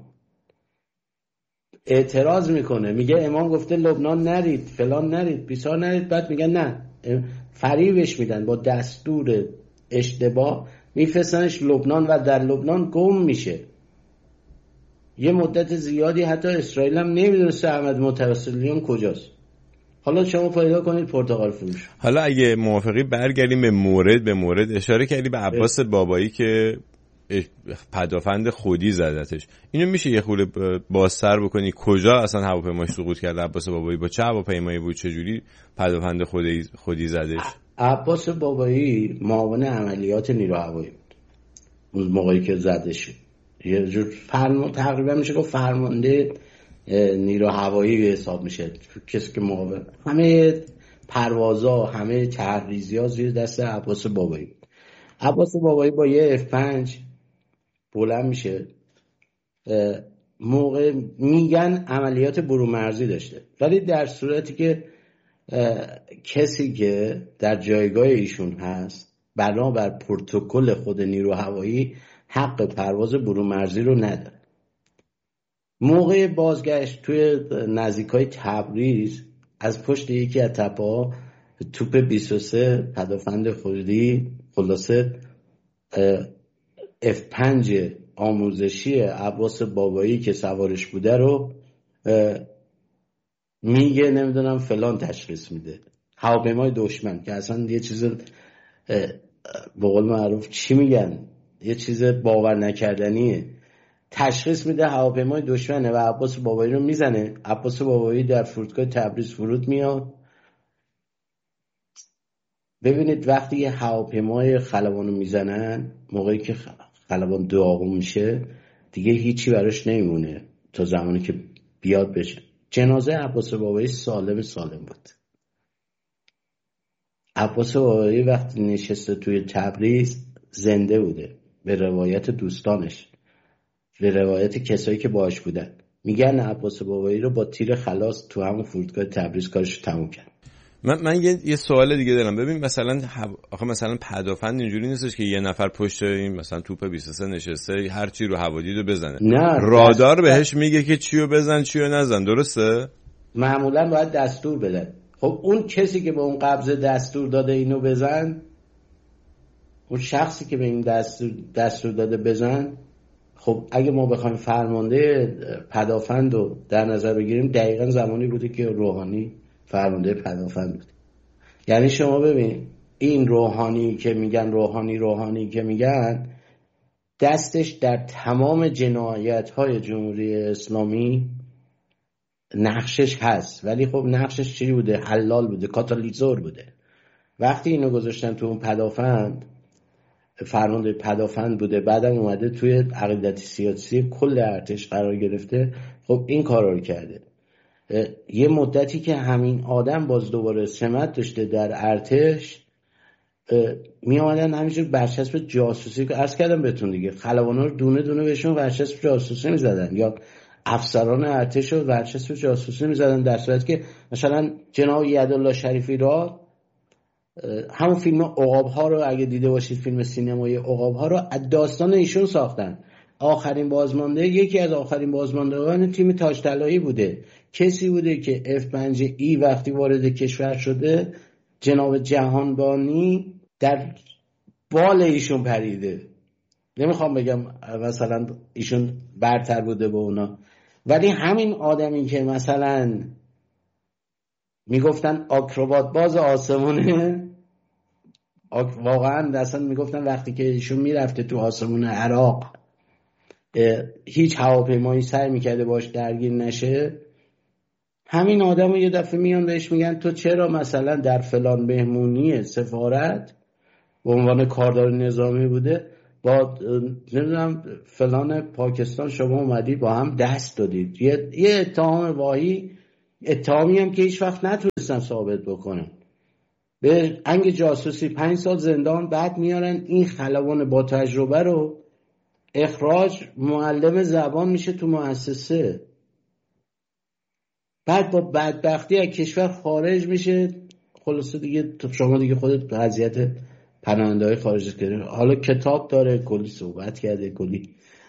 اعتراض میکنه، میگه امام گفته لبنان نرید، فلان نرید، بیسار نرید. بعد میگن نه، فریبش میدن، با دستور اشتباه میفرستنش لبنان و در لبنان گم میشه. یه مدت زیادی حتی اسرائیل هم نمیدونسته احمد متوسلیان کجاست. حالا شما پیدا کنید پرتغال فروش. حالا اگه موافقی برگردیم به مورد اشاره کردی به عباس بابایی که پدافند خودی زدتش. اینو میشه یه خورده بازتر بکنی؟ کجا اصلا هواپیماش سقوط کرد عباس بابایی؟ با چه هواپیمایی بود؟ چه جوری پدافند خودی زدش؟ عباس بابایی معاون عملیات نیرو هوایی بود اون موقعی که زدش. یه جور تقریبا میشه گفت فرمانده نیرو هوایی حساب میشه، کسی که معاون همه پروازا، همه تحریزی‌ها زیر دست عباس بابایی بود. عباس بابایی با یه F5 بلند میشه. موقع میگن عملیات برون مرزی داشته، ولی در صورتی که کسی که در جایگاه ایشون هست بنابر پروتکل خود نیرو هوایی حق پرواز برون مرزی رو نداره. موقع بازگشت توی نزدیکای تبریز از پشت یکی از تپه‌ها توپ 23 پدافند خودی، خلاصه F5 آموزشی عباس بابایی که سوارش بوده رو میگه نمیدونم فلان تشخیص میده. هواپیمای دشمن که اصلا یه چیز به قول معروف چی میگن، یه چیز باور نکردنیه. تشخیص میده هواپیمای دشمنه و عباس بابایی رو میزنه. عباس بابایی در فرودگاه تبریز فرود میاد. ببینید وقتی یه هواپیمای خلبان رو میزنن، موقعی که خلبان داغون میشه دیگه هیچی براش نمیمونه تا زمانی که بیاد بشه. جنازه عباس بابایی سالم بود. عباس بابایی وقتی نشسته توی تبریز زنده بوده، به روایت دوستانش، به روایت کسایی که باهاش بودن. میگن عباس بابایی رو با تیر خلاص تو همون فرودگاه تبریز کارش تموم کرد. من یه سوال دیگه دارم. ببین مثلا آخه مثلا پدافند اینجوری نیستش که یه نفر پشت این مثلا توپ 23 نشسته هر چی رو هوادید رو بزنه. نه، رادار بهش میگه که چیو بزن چیو نزن، درسته؟ معمولا باید دستور بده. خب اون کسی که به اون قبضه دستور داده اینو بزن، اون شخصی که به این دستور داده بزن، خب اگه ما بخوایم فرمانده پدافند رو در نظر بگیریم دقیقا زمانی بوده که روحانی فرمانده پدافند بود. یعنی شما ببین این روحانی که میگن دستش در تمام جنایت‌های جمهوری اسلامی نقشش هست، ولی خب نقشش چی بوده؟ حلال بوده، کاتالیزور بوده. وقتی اینو گذاشتن تو اون پدافند، فرمانده پدافند بوده، بعدم اومده توی عقیدت سیاسی کل ارتش قرار گرفته، خب این کارا رو کرده. یه مدتی که همین آدم باز دوباره سمت داشته در ارتش، می آمدن همینجور برچسب جاسوسی که عرض کردم بهتون دیگه، خلبانا رو دونه دونه بهشون برچسب جاسوسی می زدن، یا افسران ارتش رو برچسب جاسوسی می زدن، در صورتی که مثلا جناب یدالله شریفی را همون فیلم عقاب ها رو اگه دیده باشید، فیلم سینمایی عقاب ها رو از داستان ایشون ساختن. آخرین بازمانده، یکی از آخرین بازماندگان تیم تاج طلایی بوده، کسی بوده که F5E وقتی وارد کشور شده جناب جهانبانی در بال ایشون پریده. نمیخوام بگم مثلا ایشون برتر بوده به اونا، ولی همین آدمی که مثلا میگفتن آکروبات باز آسمونه، واقعا اصلا میگفتن وقتی که ایشون میرفته تو آسمون عراق هیچ هواپیمایی سعی میکرده باش درگیر نشه، همین آدمو یه دفعه میان بهش میگن تو چرا مثلا در فلان مهمونی سفارت به عنوان کاردار نظامی بوده با نمیدونم فلان پاکستان شما اومدید با هم دست دادید. یه اتهام واهی، اتهامی هم که هیچ وقت نتونستن ثابت بکنن. به انگ جاسوسی 5 سال زندان، بعد میارن این خلبان با تجربه رو اخراج، معلم زبان میشه تو مؤسسه، بعد با بدبختی از کشور خارج میشه. خلاصه دیگه شما دیگه خودت وضعیت پناهنده‌های خارج کردی. حالا کتاب داره، کلی صحبت کرده، کلی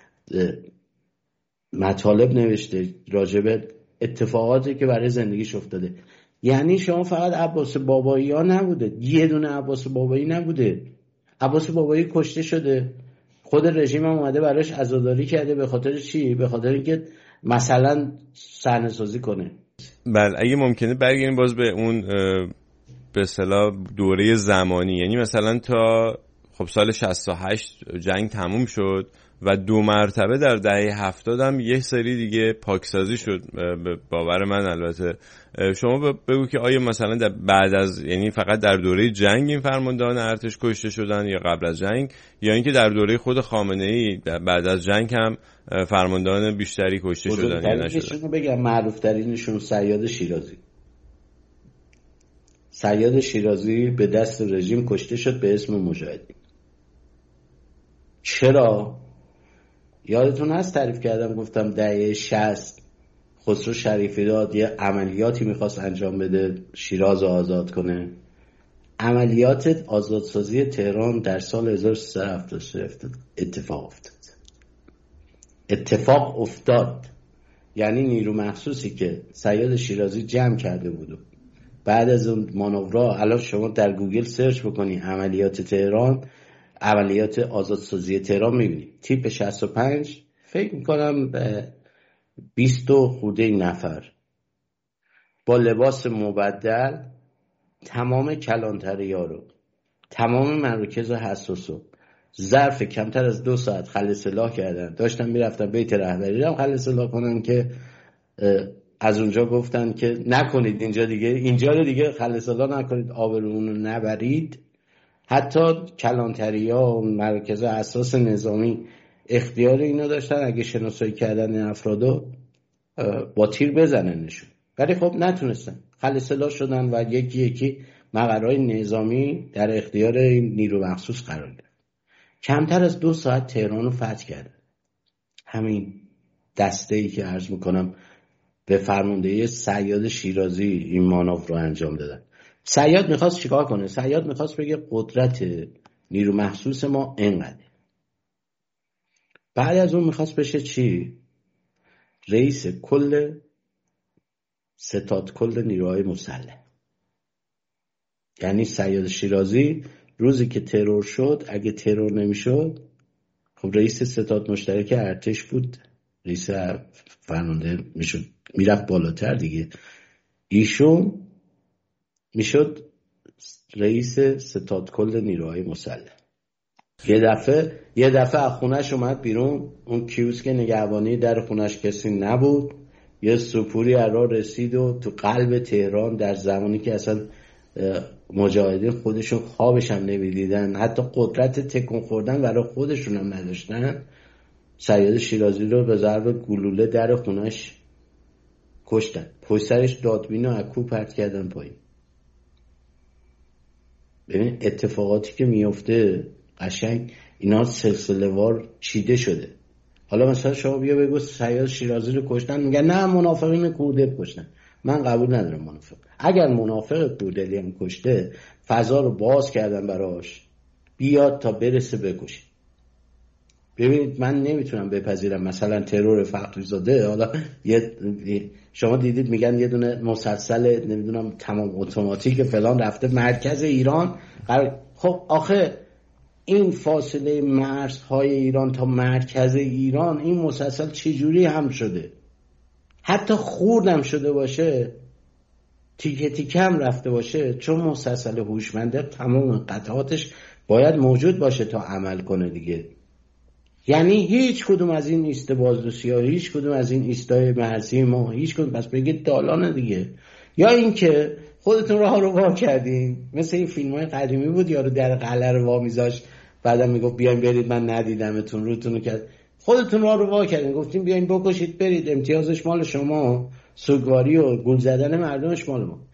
مطالب نوشته راجب اتفاقاتی که برای زندگیش افتاده. یعنی شما فقط عباس بابایی ها نبوده، یه دونه عباس بابایی نبوده. عباس بابایی کشته شده، خود رژیم هم اومده براش عزاداری کرده. به خاطر چی؟ به خاطر اینکه مثلا صحنه‌سازی کنه. بله، اگه ممکنه برگردیم باز به اون به اصطلاح دوره زمانی، یعنی مثلا تا خب سال 68 جنگ تموم شد و 2 مرتبه در دهه 70 هم یه سری دیگه پاکسازی شد به باور من. البته شما بگو که آیا مثلا بعد از، یعنی فقط در دوره جنگ این فرماندهان ارتش کشته شدن یا قبل از جنگ، یا اینکه در دوره خود خامنه‌ای بعد از جنگ هم فرماندهان بیشتری کشته شدن یا نشدن؟ بگم معروف ترینشون صیاد شیرازی. صیاد شیرازی به دست رژیم کشته شد به اسم مجاهدین. چرا؟ یادتون هست تعریف کردم گفتم دهه 60 خسرو شریفی‌زاد یه عملیاتی میخواست انجام بده شیراز آزاد کنه. عملیات آزادسازی تهران در سال 1373 اتفاق افتاد. یعنی نیرو مخصوصی که صیاد شیرازی جمع کرده بود، بعد از اون مانورها، الان شما در گوگل سرچ بکنی عملیات تهران، عملیات آزادسازی تهران، میبینی تیپ 65 فکر میکنم 20 خورده نفر با لباس مبدل، تمام کلانتری‌ها رو، تمام مراکز حساس رو ظرف کمتر از 2 ساعت خل سلاح کردن. داشتن میرفتن بیت رهبری رو خل سلاح کنن که از اونجا گفتن که نکنید اینجا رو دیگه خل سلاح نکنید، آبرومون رو نبرید. حتی کلانتری‌ها و مرکز اساس نظامی اختیار اینو داشتن اگه شناسایی کردن این افرادو با تیر بزننشون، ولی خب نتونستن، خل سلاح شدن و یکی یکی مقرهای نظامی در اختیار این نیرو مخصوص قرار گرفت. کمتر از 2 ساعت تهران رو فتح کردن. همین دسته‌ای که عرض میکنم به فرماندهی صیاد شیرازی این مانور رو انجام دادن. صیاد میخواست چیکار کنه؟ صیاد میخواست بگه قدرت نیرو مخصوص ما اینقدر. بعد از اون میخواست بشه چی؟ رئیس کل ستاد کل نیروهای مسلح. یعنی صیاد شیرازی روزی که ترور شد، اگه ترور نمیشد خب رئیس ستاد مشترک ارتش بود، رئیس فرمانده میشد، میرفت بالاتر دیگه، ایشون میشد رئیس ستاد کل نیروهای مسلح. یه دفعه از خونش اومد بیرون، اون کیوسک نگهبانی در خونش کسی نبود، یه سپوری از راه رسید و تو قلب تهران، در زمانی که اصلا مجاهدین خودشون خوابش هم نمیدیدن، حتی قدرت تکون خوردن برای خودشون هم نداشتن، صیاد شیرازی رو به ضرب گلوله در خونش کشتن. پشت سرش دادبین و اکو پرت کردن پایین. ببین اتفاقاتی که میفته قشنگ اینا سلسله وار چیده شده. حالا مثلا شما بیا بگو صیاد شیرازی رو کشتن، میگن نه منافقین کودل کشتن. من قبول ندارم منافق. اگر منافق کودلی هم کشته، فضا رو باز کردن براش بیاد تا برسه بکشه. ببینید من نمیتونم بپذیرم مثلا ترور فخری‌زاده، حالا شما دیدید میگن یه دونه مسلسل نمیدونم تمام اتوماتیک فلان رفته مرکز ایران. خب آخه این فاصله مرزهای ایران تا مرکز ایران، این مسلسل چجوری هم شده؟ حتی خوردم شده باشه تیکه تیکه هم رفته باشه، چون مسلسل هوشمنده تمام قطعاتش باید موجود باشه تا عمل کنه دیگه. یعنی هیچ کدوم از این ایست بازرسی ها، هیچ کدوم از این ایستای مرسی ما، هیچ کدوم، پس بگید دالانه دیگه. یا اینکه خودتون راه رو وا کردین، مثل این فیلم های قدیمی بود یارو در قلعه رو وا میذاشت بعدم میگفت بیاین برید من ندیدمتون، روتون رو کرد. خودتون راه رو وا کردین، گفتیم بیاین بکشید برید، امتیازش مال شما، سوگواری و گول زدن مردمش مال ما.